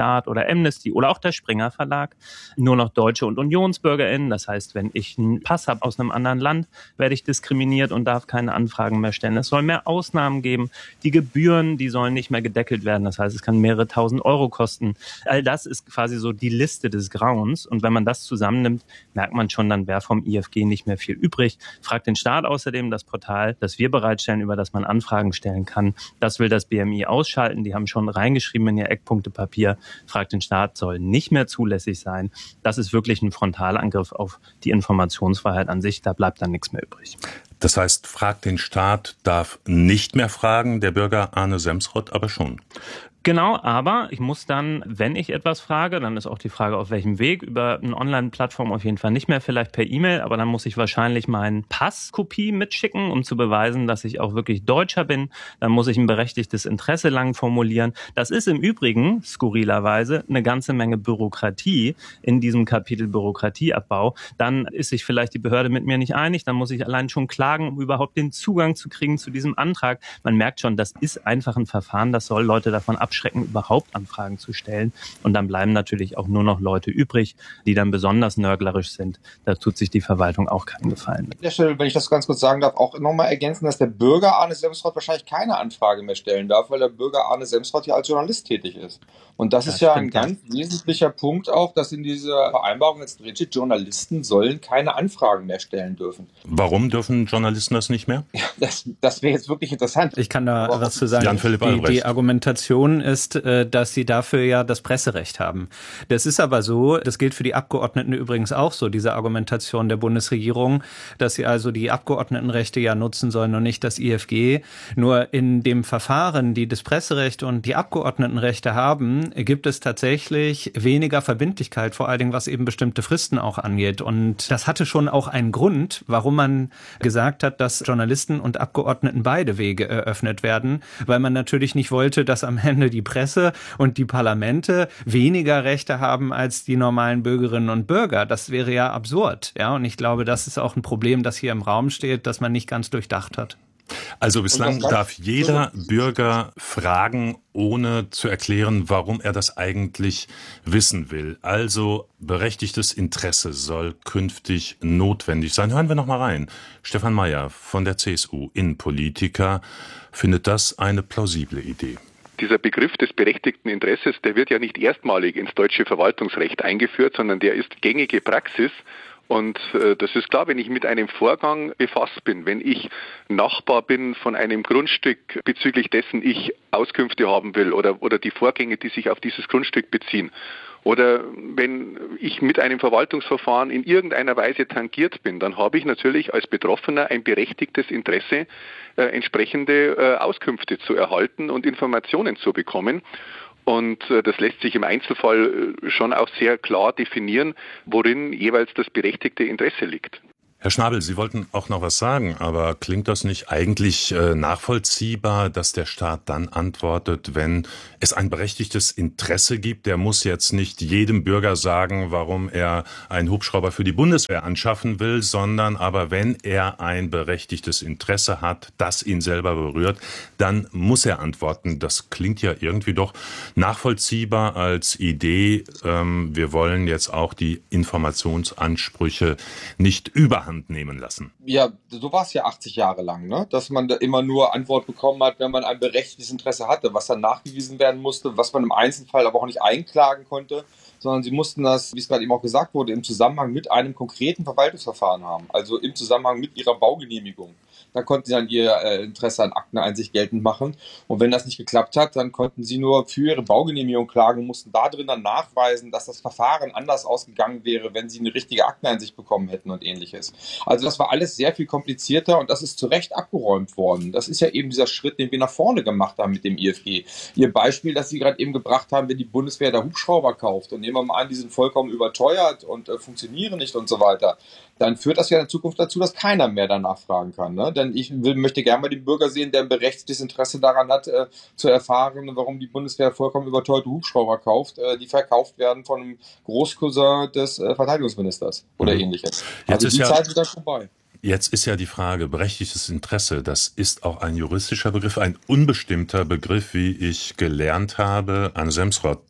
Staat oder Amnesty oder auch der Springer Verlag nur noch Deutsche und UnionsbürgerInnen. Das heißt, wenn ich einen Pass habe aus einem anderen Land, werde ich diskriminiert und darf keine Anfragen mehr stellen. Es soll mehr Ausnahmen geben. Die Gebühren, die sollen nicht mehr gedeckelt werden. Das heißt, es kann mehrere tausend Euro kosten. All das ist quasi so die Liste des Grauens. Und wenn man das zusammennimmt, merkt man schon, dann wäre vom IFG nicht mehr viel übrig. Fragt den Staat außerdem, das Portal, das wir bereitstellen, über das man Anfragen stellen kann. Das will das BMI ausschalten. Die haben schon reingeschrieben in ihr Eckpunktepapier, fragt den Staat, soll nicht mehr zulässig sein. Das ist wirklich ein Frontalangriff auf die Informationsfreiheit an sich. Da bleibt dann nichts mehr übrig. Das heißt, fragt den Staat darf nicht mehr fragen, der Bürger Arne Semsrott aber schon. Genau, aber ich muss dann, wenn ich etwas frage, dann ist auch die Frage, auf welchem Weg, über eine Online-Plattform auf jeden Fall nicht mehr, vielleicht per E-Mail, aber dann muss ich wahrscheinlich meinen Passkopie mitschicken, um zu beweisen, dass ich auch wirklich Deutscher bin. Dann muss ich ein berechtigtes Interesse lang formulieren. Das ist im Übrigen, skurrilerweise, eine ganze Menge Bürokratie in diesem Kapitel Bürokratieabbau. Dann ist sich vielleicht die Behörde mit mir nicht einig, dann muss ich allein schon klagen, um überhaupt den Zugang zu kriegen zu diesem Antrag. Man merkt schon, das ist einfach ein Verfahren, das soll Leute davon abschrecken, überhaupt Anfragen zu stellen. Und dann bleiben natürlich auch nur noch Leute übrig, die dann besonders nörglerisch sind. Da tut sich die Verwaltung auch keinen Gefallen mit. An der Stelle, wenn ich das ganz kurz sagen darf, auch nochmal ergänzen, dass der Bürger Arne Semsrott wahrscheinlich keine Anfrage mehr stellen darf, weil der Bürger Arne Semsrott ja als Journalist tätig ist. Und das ist ja ein ganz wesentlicher Punkt auch, dass in dieser Vereinbarung jetzt drinsteht, Journalisten sollen keine Anfragen mehr stellen dürfen. Warum dürfen Journalisten das nicht mehr? Ja, das wäre jetzt wirklich interessant. Ich kann da was zu sagen. Jan-Philipp Albrecht. Die Argumentation ist, dass sie dafür ja das Presserecht haben. Das ist aber so, das gilt für die Abgeordneten übrigens auch so, diese Argumentation der Bundesregierung, dass sie also die Abgeordnetenrechte ja nutzen sollen und nicht das IFG. Nur in dem Verfahren, die das Presserecht und die Abgeordnetenrechte haben, gibt es tatsächlich weniger Verbindlichkeit, vor allen Dingen was eben bestimmte Fristen auch angeht. Und das hatte schon auch einen Grund, warum man gesagt hat, dass Journalisten und Abgeordneten beide Wege eröffnet werden, weil man natürlich nicht wollte, dass am Ende die Presse und die Parlamente weniger Rechte haben als die normalen Bürgerinnen und Bürger. Das wäre ja absurd. Ja, und ich glaube, das ist auch ein Problem, das hier im Raum steht, das man nicht ganz durchdacht hat. Also bislang darf jeder Bürger fragen, ohne zu erklären, warum er das eigentlich wissen will. Also berechtigtes Interesse soll künftig notwendig sein. Hören wir noch mal rein. Stefan Mayer von der CSU, Innenpolitiker, findet das eine plausible Idee. Dieser Begriff des berechtigten Interesses, der wird ja nicht erstmalig ins deutsche Verwaltungsrecht eingeführt, sondern der ist gängige Praxis. Und das ist klar, wenn ich mit einem Vorgang befasst bin, wenn ich Nachbar bin von einem Grundstück, bezüglich dessen ich Auskünfte haben will oder die Vorgänge, die sich auf dieses Grundstück beziehen. Oder wenn ich mit einem Verwaltungsverfahren in irgendeiner Weise tangiert bin, dann habe ich natürlich als Betroffener ein berechtigtes Interesse, entsprechende Auskünfte zu erhalten und Informationen zu bekommen. Und das lässt sich im Einzelfall schon auch sehr klar definieren, worin jeweils das berechtigte Interesse liegt. Herr Schnabel, Sie wollten auch noch was sagen, aber klingt das nicht eigentlich nachvollziehbar, dass der Staat dann antwortet, wenn es ein berechtigtes Interesse gibt? Der muss jetzt nicht jedem Bürger sagen, warum er einen Hubschrauber für die Bundeswehr anschaffen will, sondern aber wenn er ein berechtigtes Interesse hat, das ihn selber berührt, dann muss er antworten. Das klingt ja irgendwie doch nachvollziehbar als Idee. Wir wollen jetzt auch die Informationsansprüche nicht überhand nehmen lassen. Ja, so war es ja 80 Jahre lang, ne? Dass man da immer nur Antwort bekommen hat, wenn man ein berechtigtes Interesse hatte, was dann nachgewiesen werden musste, was man im Einzelfall aber auch nicht einklagen konnte, sondern sie mussten das, wie es gerade eben auch gesagt wurde, im Zusammenhang mit einem konkreten Verwaltungsverfahren haben, also im Zusammenhang mit ihrer Baugenehmigung. Da konnten sie dann ihr Interesse an Akteneinsicht geltend machen. Und wenn das nicht geklappt hat, dann konnten sie nur für ihre Baugenehmigung klagen und mussten da drin dann nachweisen, dass das Verfahren anders ausgegangen wäre, wenn sie eine richtige Akteneinsicht bekommen hätten und ähnliches. Also das war alles sehr viel komplizierter und das ist zu Recht abgeräumt worden. Das ist ja eben dieser Schritt, den wir nach vorne gemacht haben mit dem IFG. Ihr Beispiel, das Sie gerade eben gebracht haben, wenn die Bundeswehr da Hubschrauber kauft und nehmen wir mal an, die sind vollkommen überteuert und funktionieren nicht und so weiter, dann führt das ja in Zukunft dazu, dass keiner mehr danach fragen kann. Ne? Denn ich möchte gerne mal den Bürger sehen, der ein berechtigtes Interesse daran hat, zu erfahren, warum die Bundeswehr vollkommen überteuerte Hubschrauber kauft, die verkauft werden von einem Großcousin des Verteidigungsministers oder ähnliches. Also die Zeit ist dann vorbei. Jetzt ist ja die Frage, berechtigtes Interesse, das ist auch ein juristischer Begriff, ein unbestimmter Begriff, wie ich gelernt habe. Arne Semsrott,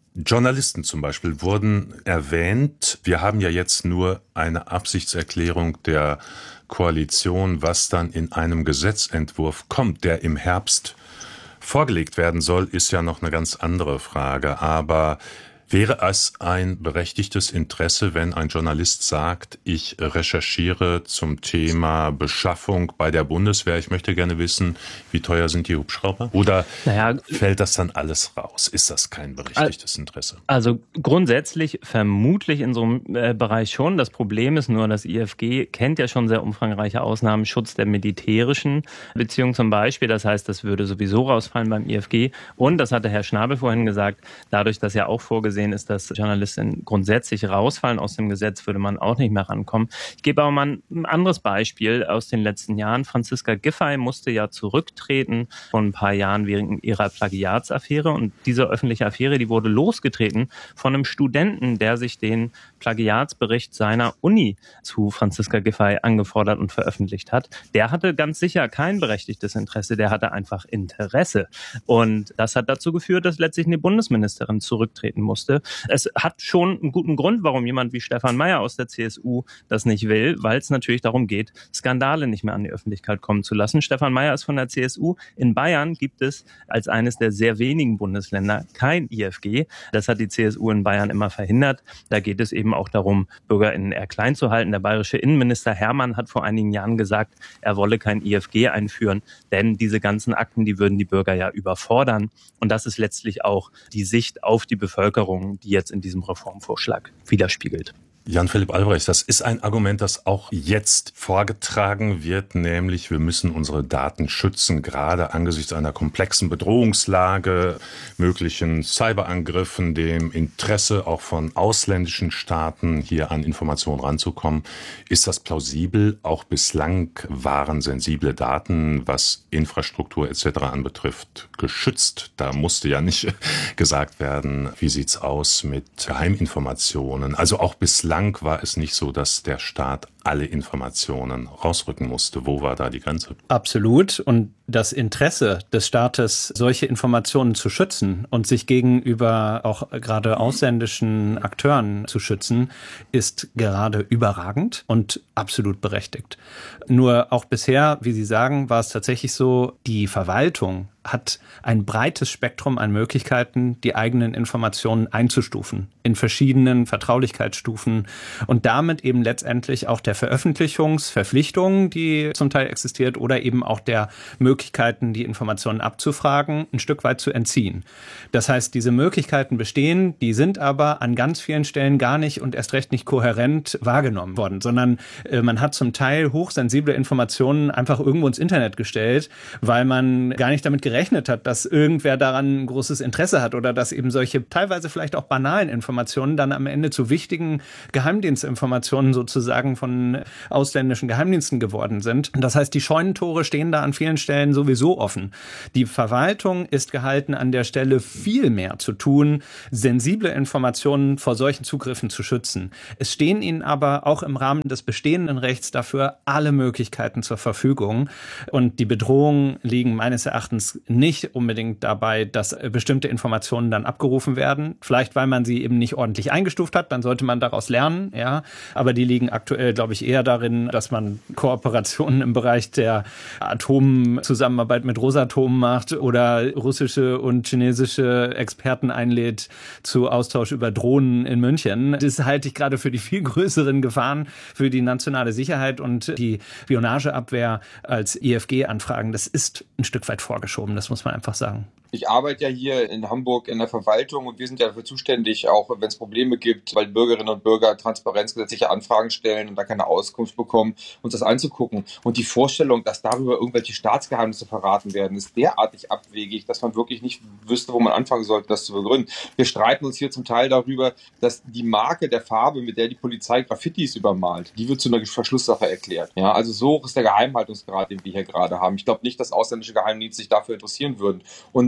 Journalisten zum Beispiel wurden erwähnt. Wir haben ja jetzt nur eine Absichtserklärung der Koalition, was dann in einem Gesetzentwurf kommt, der im Herbst vorgelegt werden soll, ist ja noch eine ganz andere Frage. Aber wäre es ein berechtigtes Interesse, wenn ein Journalist sagt, ich recherchiere zum Thema Beschaffung bei der Bundeswehr, ich möchte gerne wissen, wie teuer sind die Hubschrauber? Oder fällt das dann alles raus? Ist das kein berechtigtes Interesse? Also grundsätzlich vermutlich in so einem Bereich schon. Das Problem ist nur, das IFG kennt ja schon sehr umfangreiche Ausnahmen, Schutz der militärischen Beziehungen zum Beispiel. Das heißt, das würde sowieso rausfallen beim IFG. Und, das hatte Herr Schnabel vorhin gesagt, dadurch, dass ja auch vorgesehen ist, dass Journalisten grundsätzlich rausfallen aus dem Gesetz, würde man auch nicht mehr rankommen. Ich gebe aber mal ein anderes Beispiel aus den letzten Jahren. Franziska Giffey musste ja zurücktreten vor ein paar Jahren wegen ihrer Plagiatsaffäre. Und diese öffentliche Affäre, die wurde losgetreten von einem Studenten, der sich den Plagiatsbericht seiner Uni zu Franziska Giffey angefordert und veröffentlicht hat. Der hatte ganz sicher kein berechtigtes Interesse, der hatte einfach Interesse. Und das hat dazu geführt, dass letztlich eine Bundesministerin zurücktreten musste. Es hat schon einen guten Grund, warum jemand wie Stefan Mayer aus der CSU das nicht will, weil es natürlich darum geht, Skandale nicht mehr an die Öffentlichkeit kommen zu lassen. Stefan Mayer ist von der CSU. In Bayern gibt es als eines der sehr wenigen Bundesländer kein IFG. Das hat die CSU in Bayern immer verhindert. Da geht es eben auch darum, BürgerInnen eher klein zu halten. Der bayerische Innenminister Hermann hat vor einigen Jahren gesagt, er wolle kein IFG einführen, denn diese ganzen Akten, die würden die Bürger ja überfordern. Und das ist letztlich auch die Sicht auf die Bevölkerung, die jetzt in diesem Reformvorschlag widerspiegelt. Jan-Philipp Albrecht, das ist ein Argument, das auch jetzt vorgetragen wird, nämlich wir müssen unsere Daten schützen, gerade angesichts einer komplexen Bedrohungslage, möglichen Cyberangriffen, dem Interesse auch von ausländischen Staaten, hier an Informationen ranzukommen. Ist das plausibel? Auch bislang waren sensible Daten, was Infrastruktur etc. anbetrifft, geschützt. Da musste ja nicht gesagt werden, wie sieht's aus mit Geheiminformationen. Also auch bislang war es nicht so, dass der Staat alle Informationen rausrücken musste. Wo war da die Grenze? Absolut. Und das Interesse des Staates, solche Informationen zu schützen und sich gegenüber auch gerade ausländischen Akteuren zu schützen, ist gerade überragend und absolut berechtigt. Nur auch bisher, wie Sie sagen, war es tatsächlich so, die Verwaltung hat ein breites Spektrum an Möglichkeiten, die eigenen Informationen einzustufen in verschiedenen Vertraulichkeitsstufen und damit eben letztendlich auch der Veröffentlichungsverpflichtung, die zum Teil existiert, oder eben auch der Möglichkeiten, die Informationen abzufragen, ein Stück weit zu entziehen. Das heißt, diese Möglichkeiten bestehen, die sind aber an ganz vielen Stellen gar nicht und erst recht nicht kohärent wahrgenommen worden, sondern man hat zum Teil hochsensible Informationen einfach irgendwo ins Internet gestellt, weil man gar nicht damit gerechnet hat, dass irgendwer daran ein großes Interesse hat oder dass eben solche teilweise vielleicht auch banalen Informationen dann am Ende zu wichtigen Geheimdienstinformationen sozusagen von ausländischen Geheimdiensten geworden sind. Das heißt, die Scheunentore stehen da an vielen Stellen sowieso offen. Die Verwaltung ist gehalten, an der Stelle viel mehr zu tun, sensible Informationen vor solchen Zugriffen zu schützen. Es stehen ihnen aber auch im Rahmen des bestehenden Rechts dafür alle Möglichkeiten zur Verfügung. Und die Bedrohungen liegen meines Erachtens nicht unbedingt dabei, dass bestimmte Informationen dann abgerufen werden. Vielleicht, weil man sie eben nicht ordentlich eingestuft hat, dann sollte man daraus lernen, ja. Aber die liegen aktuell, glaube ich, eher darin, dass man Kooperationen im Bereich der Atomzusammenarbeit mit Rosatom macht oder russische und chinesische Experten einlädt zu Austausch über Drohnen in München. Das halte ich gerade für die viel größeren Gefahren für die nationale Sicherheit und die Spionageabwehr als IFG-Anfragen. Das ist ein Stück weit vorgeschoben, das muss man einfach sagen. Ich arbeite ja hier in Hamburg in der Verwaltung und wir sind ja dafür zuständig, auch wenn es Probleme gibt, weil Bürgerinnen und Bürger transparenzgesetzliche Anfragen stellen und da keine Auskunft bekommen, uns das anzugucken. Und die Vorstellung, dass darüber irgendwelche Staatsgeheimnisse verraten werden, ist derartig abwegig, dass man wirklich nicht wüsste, wo man anfangen sollte, das zu begründen. Wir streiten uns hier zum Teil darüber, dass die Marke der Farbe, mit der die Polizei Graffitis übermalt, die wird zu einer Verschlusssache erklärt. Ja, also so hoch ist der Geheimhaltungsgrad, den wir hier gerade haben. Ich glaube nicht, dass ausländische Geheimdienste sich dafür interessieren würden. Und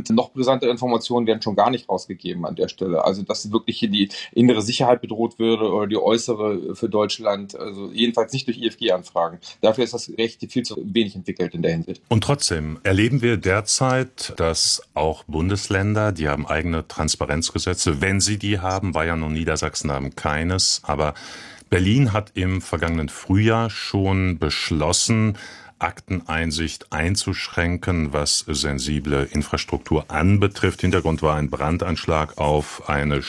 noch brisantere Informationen werden schon gar nicht rausgegeben an der Stelle. Also dass wirklich hier die innere Sicherheit bedroht würde oder die äußere für Deutschland. Also jedenfalls nicht durch IFG-Anfragen. Dafür ist das Recht viel zu wenig entwickelt in der Hinsicht. Und trotzdem erleben wir derzeit, dass auch Bundesländer, die haben eigene Transparenzgesetze, wenn sie die haben, Bayern und Niedersachsen haben keines, aber Berlin hat im vergangenen Frühjahr schon beschlossen, Akteneinsicht einzuschränken, was sensible Infrastruktur anbetrifft. Hintergrund war ein Brandanschlag auf eine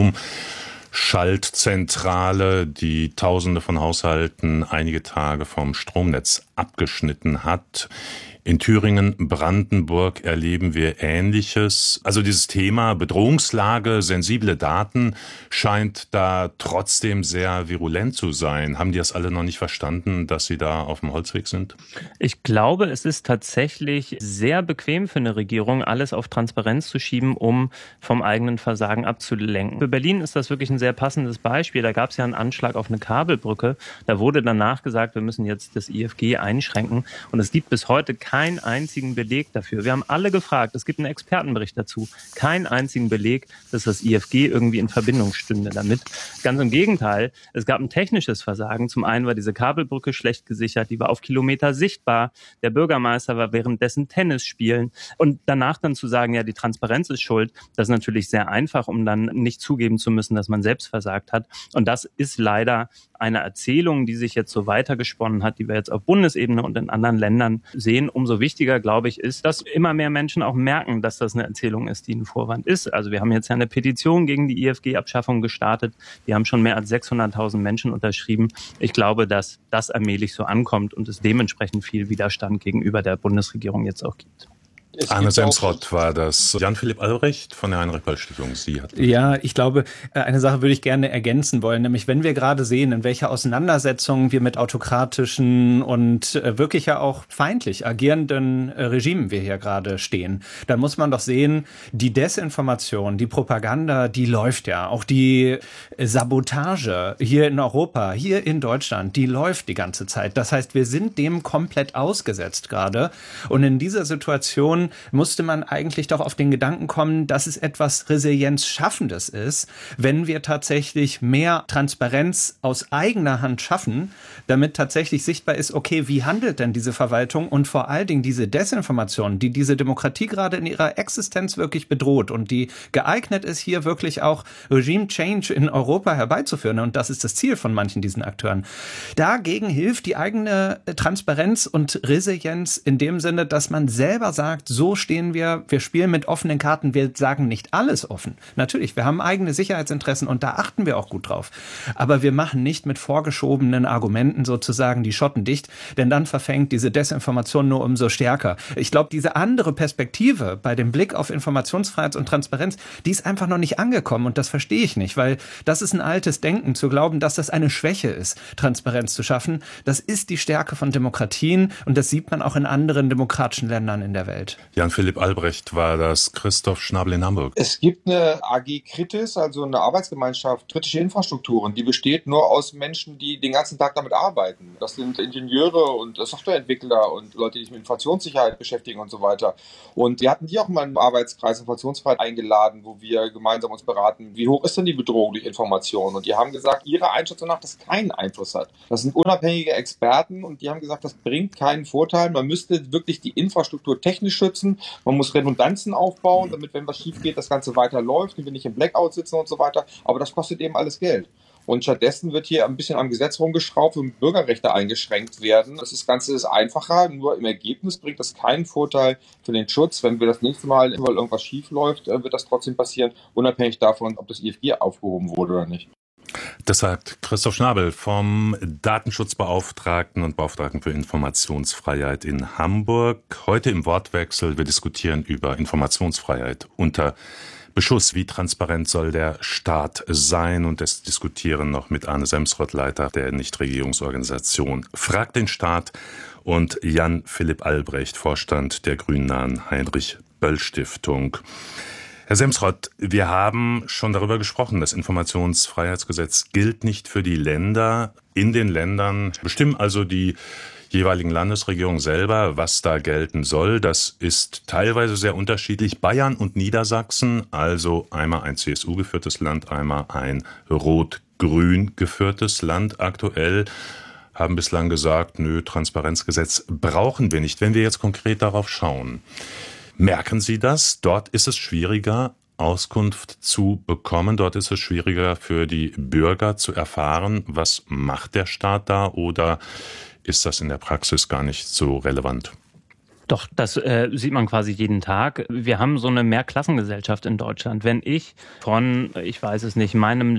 Stromschaltzentrale, die Tausende von Haushalten einige Tage vom Stromnetz abgeschnitten hat. In Thüringen, Brandenburg erleben wir Ähnliches. Also dieses Thema Bedrohungslage, sensible Daten scheint da trotzdem sehr virulent zu sein. Haben die das alle noch nicht verstanden, dass sie da auf dem Holzweg sind? Ich glaube, es ist tatsächlich sehr bequem für eine Regierung, alles auf Transparenz zu schieben, um vom eigenen Versagen abzulenken. Für Berlin ist das wirklich ein sehr passendes Beispiel. Da gab es ja einen Anschlag auf eine Kabelbrücke. Da wurde danach gesagt, wir müssen jetzt das IFG einschränken. Und es gibt bis heute keinen einzigen Beleg dafür. Wir haben alle gefragt, es gibt einen Expertenbericht dazu, keinen einzigen Beleg, dass das IFG irgendwie in Verbindung stünde damit. Ganz im Gegenteil, es gab ein technisches Versagen. Zum einen war diese Kabelbrücke schlecht gesichert, die war auf Kilometer sichtbar. Der Bürgermeister war währenddessen Tennis spielen. Und danach dann zu sagen, ja, die Transparenz ist schuld, das ist natürlich sehr einfach, um dann nicht zugeben zu müssen, dass man selbst versagt hat. Und das ist leider eine Erzählung, die sich jetzt so weitergesponnen hat, die wir jetzt auf Bundesebene und in anderen Ländern sehen. Umso wichtiger, glaube ich, ist, dass immer mehr Menschen auch merken, dass das eine Erzählung ist, die ein Vorwand ist. Also wir haben jetzt ja eine Petition gegen die IFG-Abschaffung gestartet. Wir haben schon mehr als 600.000 Menschen unterschrieben. Ich glaube, dass das allmählich so ankommt und es dementsprechend viel Widerstand gegenüber der Bundesregierung jetzt auch gibt. Arne Semsrott war das. Jan-Philipp Albrecht von der Heinrich-Böll-Stiftung. Ja, ich glaube, eine Sache würde ich gerne ergänzen wollen, nämlich wenn wir gerade sehen, in welcher Auseinandersetzung wir mit autokratischen und wirklich ja auch feindlich agierenden Regimen wir hier gerade stehen, dann muss man doch sehen, die Desinformation, die Propaganda, die läuft ja. Auch die Sabotage hier in Europa, hier in Deutschland, die läuft die ganze Zeit. Das heißt, wir sind dem komplett ausgesetzt gerade. Und in dieser Situation musste man eigentlich doch auf den Gedanken kommen, dass es etwas Resilienzschaffendes ist, wenn wir tatsächlich mehr Transparenz aus eigener Hand schaffen, damit tatsächlich sichtbar ist, okay, wie handelt denn diese Verwaltung und vor allen Dingen diese Desinformation, die diese Demokratie gerade in ihrer Existenz wirklich bedroht und die geeignet ist, hier wirklich auch Regime Change in Europa herbeizuführen. Und das ist das Ziel von manchen diesen Akteuren. Dagegen hilft die eigene Transparenz und Resilienz in dem Sinne, dass man selber sagt, so stehen wir spielen mit offenen Karten, wir sagen nicht alles offen. Natürlich, wir haben eigene Sicherheitsinteressen und da achten wir auch gut drauf. Aber wir machen nicht mit vorgeschobenen Argumenten sozusagen die Schotten dicht, denn dann verfängt diese Desinformation nur umso stärker. Ich glaube, diese andere Perspektive bei dem Blick auf Informationsfreiheit und Transparenz, die ist einfach noch nicht angekommen und das verstehe ich nicht, weil das ist ein altes Denken, zu glauben, dass das eine Schwäche ist, Transparenz zu schaffen. Das ist die Stärke von Demokratien und das sieht man auch in anderen demokratischen Ländern in der Welt. Jan-Philipp Albrecht war das. Christoph Schnabel in Hamburg. Es gibt eine AG Kritis, also eine Arbeitsgemeinschaft kritische Infrastrukturen, die besteht nur aus Menschen, die den ganzen Tag damit arbeiten. Das sind Ingenieure und Softwareentwickler und Leute, die sich mit Informationssicherheit beschäftigen und so weiter. Und wir hatten die auch mal im Arbeitskreis Informationsfreiheit eingeladen, wo wir gemeinsam uns beraten, wie hoch ist denn die Bedrohung durch Information? Und die haben gesagt, ihrer Einschätzung nach, dass keinen Einfluss hat. Das sind unabhängige Experten und die haben gesagt, das bringt keinen Vorteil. Man müsste wirklich die Infrastruktur technisch schützen. Man muss Redundanzen aufbauen, damit, wenn was schief geht, das Ganze weiterläuft und wir nicht im Blackout sitzen und so weiter. Aber das kostet eben alles Geld. Und stattdessen wird hier ein bisschen am Gesetz rumgeschraubt und Bürgerrechte eingeschränkt werden. Das Ganze ist einfacher, nur im Ergebnis bringt das keinen Vorteil für den Schutz. Wenn wir das nächste Mal, weil irgendwas schief läuft, wird das trotzdem passieren, unabhängig davon, ob das IFG aufgehoben wurde oder nicht. Das sagt Christoph Schnabel vom Datenschutzbeauftragten und Beauftragten für Informationsfreiheit in Hamburg. Heute im Wortwechsel, wir diskutieren über Informationsfreiheit unter Beschuss. Wie transparent soll der Staat sein? Und das diskutieren noch mit Arne Semsrott, Leiter der Nichtregierungsorganisation Frag den Staat, und Jan-Philipp Albrecht, Vorstand der grünnahen Heinrich-Böll-Stiftung. Herr Semsrott, wir haben schon darüber gesprochen, das Informationsfreiheitsgesetz gilt nicht für die Länder. In den Ländern bestimmen also die jeweiligen Landesregierung selber, was da gelten soll. Das ist teilweise sehr unterschiedlich. Bayern und Niedersachsen, also einmal ein CSU geführtes Land, einmal ein rot-grün geführtes Land aktuell, haben bislang gesagt, nö, Transparenzgesetz brauchen wir nicht. Wenn wir jetzt konkret darauf schauen, merken Sie das? Dort ist es schwieriger, Auskunft zu bekommen. Dort ist es schwieriger für die Bürger zu erfahren, was macht der Staat da, oder ist das in der Praxis gar nicht so relevant? Doch, das sieht man quasi jeden Tag. Wir haben so eine Mehrklassengesellschaft in Deutschland. Wenn ich von, ich weiß es nicht, meinem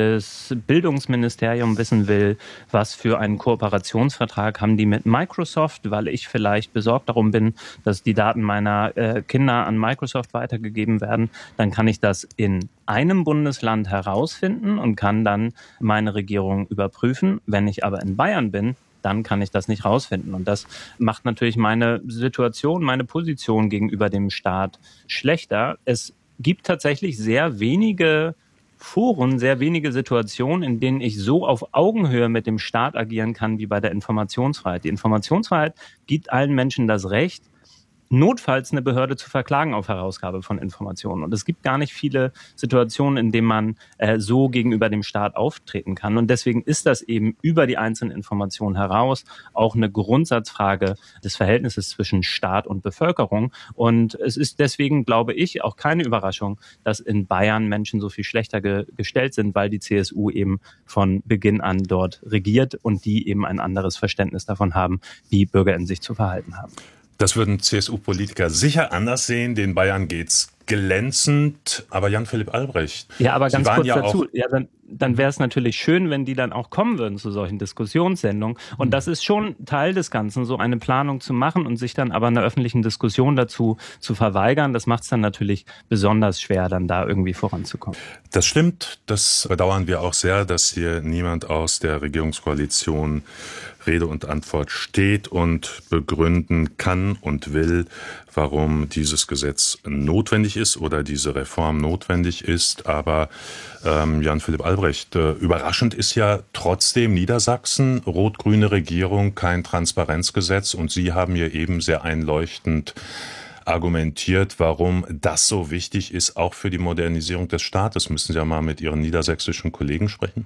Landesbildungsministerium wissen will, was für einen Kooperationsvertrag haben die mit Microsoft, weil ich vielleicht besorgt darum bin, dass die Daten meiner Kinder an Microsoft weitergegeben werden, dann kann ich das in einem Bundesland herausfinden und kann dann meine Regierung überprüfen. Wenn ich aber in Bayern bin, dann kann ich das nicht rausfinden. Und das macht natürlich meine Situation, meine Position gegenüber dem Staat schlechter. Es gibt tatsächlich sehr wenige Foren, sehr wenige Situationen, in denen ich so auf Augenhöhe mit dem Staat agieren kann wie bei der Informationsfreiheit. Die Informationsfreiheit gibt allen Menschen das Recht, notfalls eine Behörde zu verklagen auf Herausgabe von Informationen. Und es gibt gar nicht viele Situationen, in denen man so gegenüber dem Staat auftreten kann. Und deswegen ist das eben über die einzelnen Informationen heraus auch eine Grundsatzfrage des Verhältnisses zwischen Staat und Bevölkerung. Und es ist deswegen, glaube ich, auch keine Überraschung, dass in Bayern Menschen so viel schlechter gestellt sind, weil die CSU eben von Beginn an dort regiert und die eben ein anderes Verständnis davon haben, wie Bürger in sich zu verhalten haben. Das würden CSU-Politiker sicher anders sehen. Den Bayern geht's glänzend. Aber Jan-Philipp Albrecht. Ja, aber ganz kurz dazu. Ja, dann wäre es natürlich schön, wenn die dann auch kommen würden zu solchen Diskussionssendungen. Und das ist schon Teil des Ganzen, so eine Planung zu machen und sich dann aber in der öffentlichen Diskussion dazu zu verweigern. Das macht es dann natürlich besonders schwer, dann da irgendwie voranzukommen. Das stimmt. Das bedauern wir auch sehr, dass hier niemand aus der Regierungskoalition Rede und Antwort steht und begründen kann und will, warum dieses Gesetz notwendig ist oder diese Reform notwendig ist. Aber Jan-Philipp Albrecht, überraschend ist ja trotzdem Niedersachsen, rot-grüne Regierung, kein Transparenzgesetz. Und Sie haben hier eben sehr einleuchtend argumentiert, warum das so wichtig ist, auch für die Modernisierung des Staates. Müssen Sie ja mal mit Ihren niedersächsischen Kollegen sprechen.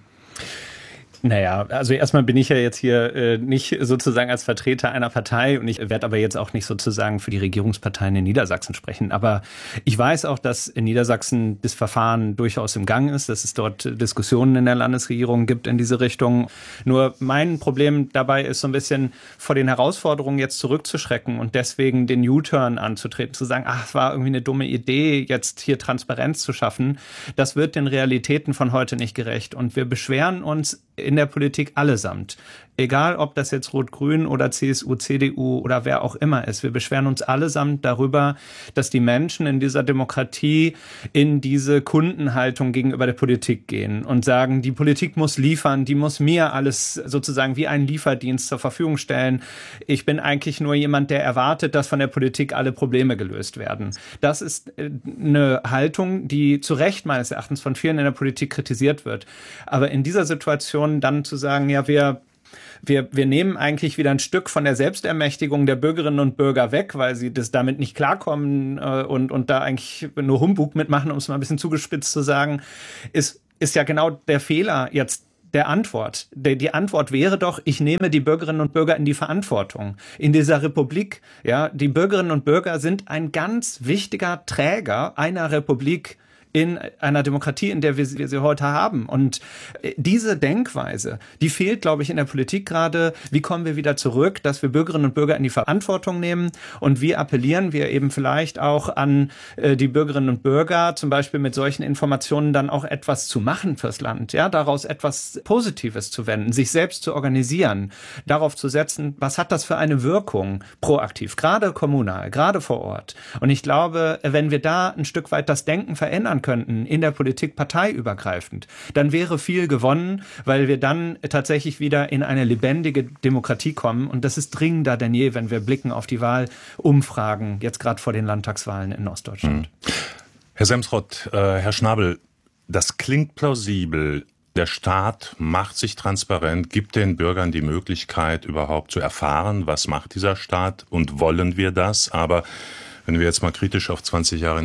Naja, also erstmal bin ich ja jetzt hier nicht sozusagen als Vertreter einer Partei und ich werde aber jetzt auch nicht sozusagen für die Regierungsparteien in Niedersachsen sprechen. Aber ich weiß auch, dass in Niedersachsen das Verfahren durchaus im Gang ist, dass es dort Diskussionen in der Landesregierung gibt in diese Richtung. Nur mein Problem dabei ist so ein bisschen vor den Herausforderungen jetzt zurückzuschrecken und deswegen den U-Turn anzutreten, zu sagen, ach, es war irgendwie eine dumme Idee, jetzt hier Transparenz zu schaffen. Das wird den Realitäten von heute nicht gerecht. Und wir beschweren uns in der Politik allesamt. Egal, ob das jetzt Rot-Grün oder CSU, CDU oder wer auch immer ist. Wir beschweren uns allesamt darüber, dass die Menschen in dieser Demokratie in diese Kundenhaltung gegenüber der Politik gehen und sagen, die Politik muss liefern, die muss mir alles sozusagen wie einen Lieferdienst zur Verfügung stellen. Ich bin eigentlich nur jemand, der erwartet, dass von der Politik alle Probleme gelöst werden. Das ist eine Haltung, die zu Recht meines Erachtens von vielen in der Politik kritisiert wird. Aber in dieser Situation dann zu sagen, ja, wir nehmen eigentlich wieder ein Stück von der Selbstermächtigung der Bürgerinnen und Bürger weg, weil sie das damit nicht klarkommen und da eigentlich nur Humbug mitmachen, um es mal ein bisschen zugespitzt zu sagen, ist ja genau der Fehler jetzt der Antwort. Die Antwort wäre doch, ich nehme die Bürgerinnen und Bürger in die Verantwortung. In dieser Republik, ja, die Bürgerinnen und Bürger sind ein ganz wichtiger Träger einer Republik, in einer Demokratie, in der wir sie heute haben. Und diese Denkweise, die fehlt, glaube ich, in der Politik gerade. Wie kommen wir wieder zurück, dass wir Bürgerinnen und Bürger in die Verantwortung nehmen? Und wie appellieren wir eben vielleicht auch an die Bürgerinnen und Bürger, zum Beispiel mit solchen Informationen dann auch etwas zu machen fürs Land, ja, daraus etwas Positives zu wenden, sich selbst zu organisieren, darauf zu setzen, was hat das für eine Wirkung proaktiv, gerade kommunal, gerade vor Ort. Und ich glaube, wenn wir da ein Stück weit das Denken verändern könnten, in der Politik parteiübergreifend, dann wäre viel gewonnen, weil wir dann tatsächlich wieder in eine lebendige Demokratie kommen. Und das ist dringender denn je, wenn wir blicken auf die Wahlumfragen, jetzt gerade vor den Landtagswahlen in Ostdeutschland. Herr Semsrott, Herr Schnabel, das klingt plausibel. Der Staat macht sich transparent, gibt den Bürgern die Möglichkeit, überhaupt zu erfahren, was macht dieser Staat und wollen wir das. Aber wenn wir jetzt mal kritisch auf 20 Jahre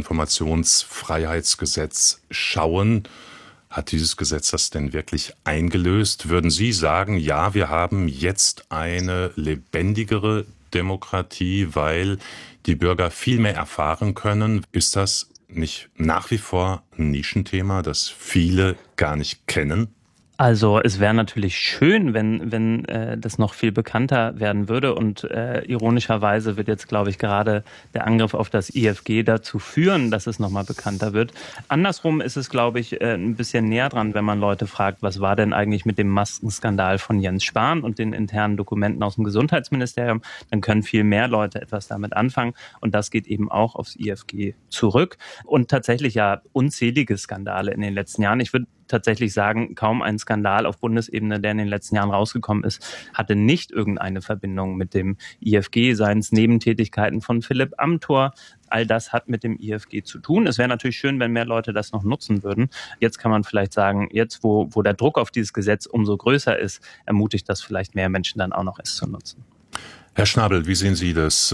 Informationsfreiheitsgesetz schauen, hat dieses Gesetz das denn wirklich eingelöst? Würden Sie sagen, ja, wir haben jetzt eine lebendigere Demokratie, weil die Bürger viel mehr erfahren können? Ist das nicht nach wie vor ein Nischenthema, das viele gar nicht kennen? Also es wäre natürlich schön, wenn das noch viel bekannter werden würde und ironischerweise wird jetzt, glaube ich, gerade der Angriff auf das IFG dazu führen, dass es nochmal bekannter wird. Andersrum ist es, glaube ich, ein bisschen näher dran, wenn man Leute fragt, was war denn eigentlich mit dem Maskenskandal von Jens Spahn und den internen Dokumenten aus dem Gesundheitsministerium, dann können viel mehr Leute etwas damit anfangen und das geht eben auch aufs IFG zurück und tatsächlich ja unzählige Skandale in den letzten Jahren. Ich würde tatsächlich sagen, kaum ein Skandal auf Bundesebene, der in den letzten Jahren rausgekommen ist, hatte nicht irgendeine Verbindung mit dem IFG, seien es Nebentätigkeiten von Philipp Amthor. All das hat mit dem IFG zu tun. Es wäre natürlich schön, wenn mehr Leute das noch nutzen würden. Jetzt kann man vielleicht sagen, jetzt wo der Druck auf dieses Gesetz umso größer ist, ermutigt das vielleicht mehr Menschen dann auch noch, es zu nutzen. Herr Schnabel, wie sehen Sie das?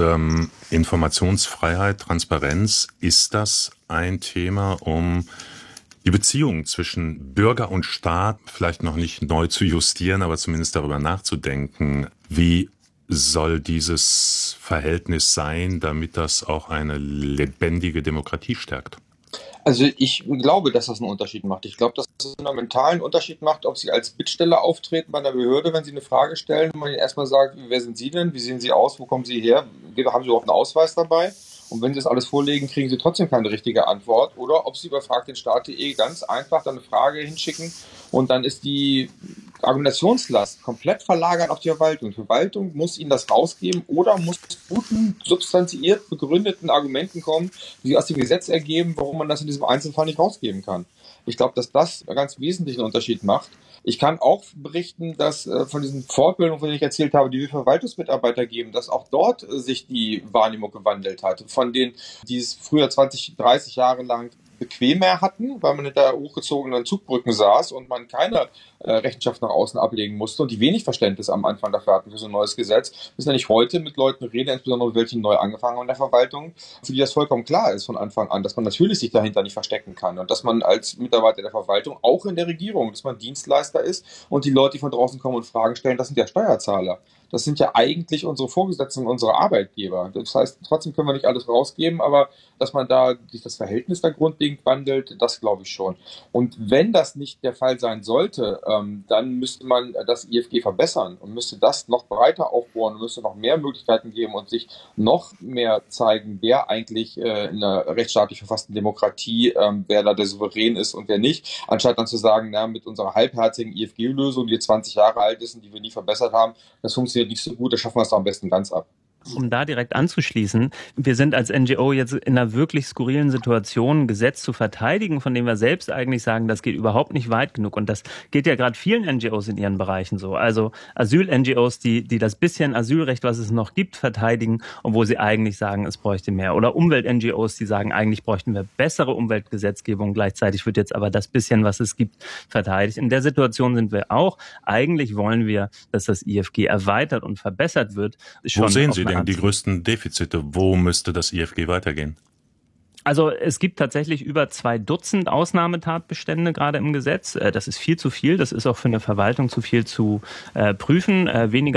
Informationsfreiheit, Transparenz, ist das ein Thema, um die Beziehung zwischen Bürger und Staat vielleicht noch nicht neu zu justieren, aber zumindest darüber nachzudenken, wie soll dieses Verhältnis sein, damit das auch eine lebendige Demokratie stärkt? Also ich glaube, dass das einen Unterschied macht. Ich glaube, dass es einen mentalen Unterschied macht, ob Sie als Bittsteller auftreten bei einer Behörde, wenn Sie eine Frage stellen und man Ihnen erstmal sagt, wer sind Sie denn, wie sehen Sie aus, wo kommen Sie her, haben Sie überhaupt einen Ausweis dabei? Und wenn Sie das alles vorlegen, kriegen Sie trotzdem keine richtige Antwort. Oder ob Sie über fragdenstaat.de ganz einfach dann eine Frage hinschicken und dann ist die Argumentationslast komplett verlagert auf die Verwaltung. Die Verwaltung muss Ihnen das rausgeben oder muss guten, substanziiert begründeten Argumenten kommen, die aus dem Gesetz ergeben, warum man das in diesem Einzelfall nicht rausgeben kann. Ich glaube, dass das einen ganz wesentlichen Unterschied macht. Ich kann auch berichten, dass von diesen Fortbildungen, von denen ich erzählt habe, die wir Verwaltungsmitarbeiter geben, dass auch dort sich die Wahrnehmung gewandelt hat. Von denen, die es früher 20, 30 Jahre lang bequemer hatten, weil man hinter hochgezogenen Zugbrücken saß und man keine Rechenschaft nach außen ablegen musste und die wenig Verständnis am Anfang dafür hatten für so ein neues Gesetz, müssen ja nicht heute mit Leuten reden, insbesondere mit welchen neu angefangen haben in der Verwaltung, für die das vollkommen klar ist von Anfang an, dass man natürlich sich dahinter nicht verstecken kann und dass man als Mitarbeiter der Verwaltung, auch in der Regierung, dass man Dienstleister ist und die Leute, die von draußen kommen und Fragen stellen, das sind ja Steuerzahler. Das sind ja eigentlich unsere Vorgesetzten und unsere Arbeitgeber. Das heißt, trotzdem können wir nicht alles rausgeben, aber dass man da sich das Verhältnis da grundlegend wandelt, das glaube ich schon. Und wenn das nicht der Fall sein sollte, dann müsste man das IFG verbessern und müsste das noch breiter aufbauen und müsste noch mehr Möglichkeiten geben und sich noch mehr zeigen, wer eigentlich in einer rechtsstaatlich verfassten Demokratie, wer da der Souverän ist und wer nicht, anstatt dann zu sagen, na, mit unserer halbherzigen IFG-Lösung, die 20 Jahre alt ist und die wir nie verbessert haben, das funktioniert nicht so gut, da schaffen wir es doch am besten ganz ab. Um da direkt anzuschließen, wir sind als NGO jetzt in einer wirklich skurrilen Situation, ein Gesetz zu verteidigen, von dem wir selbst eigentlich sagen, das geht überhaupt nicht weit genug. Und das geht ja gerade vielen NGOs in ihren Bereichen so. Also Asyl-NGOs, die das bisschen Asylrecht, was es noch gibt, verteidigen, obwohl sie eigentlich sagen, es bräuchte mehr. Oder Umwelt-NGOs, die sagen, eigentlich bräuchten wir bessere Umweltgesetzgebung. Gleichzeitig wird jetzt aber das bisschen, was es gibt, verteidigt. In der Situation sind wir auch. Eigentlich wollen wir, dass das IFG erweitert und verbessert wird. Wo sehen Sie denn die größten Defizite? Wo müsste das IFG weitergehen? Also es gibt tatsächlich über 2 Dutzend Ausnahmetatbestände gerade im Gesetz. Das ist viel zu viel. Das ist auch für eine Verwaltung zu viel zu prüfen. Weniger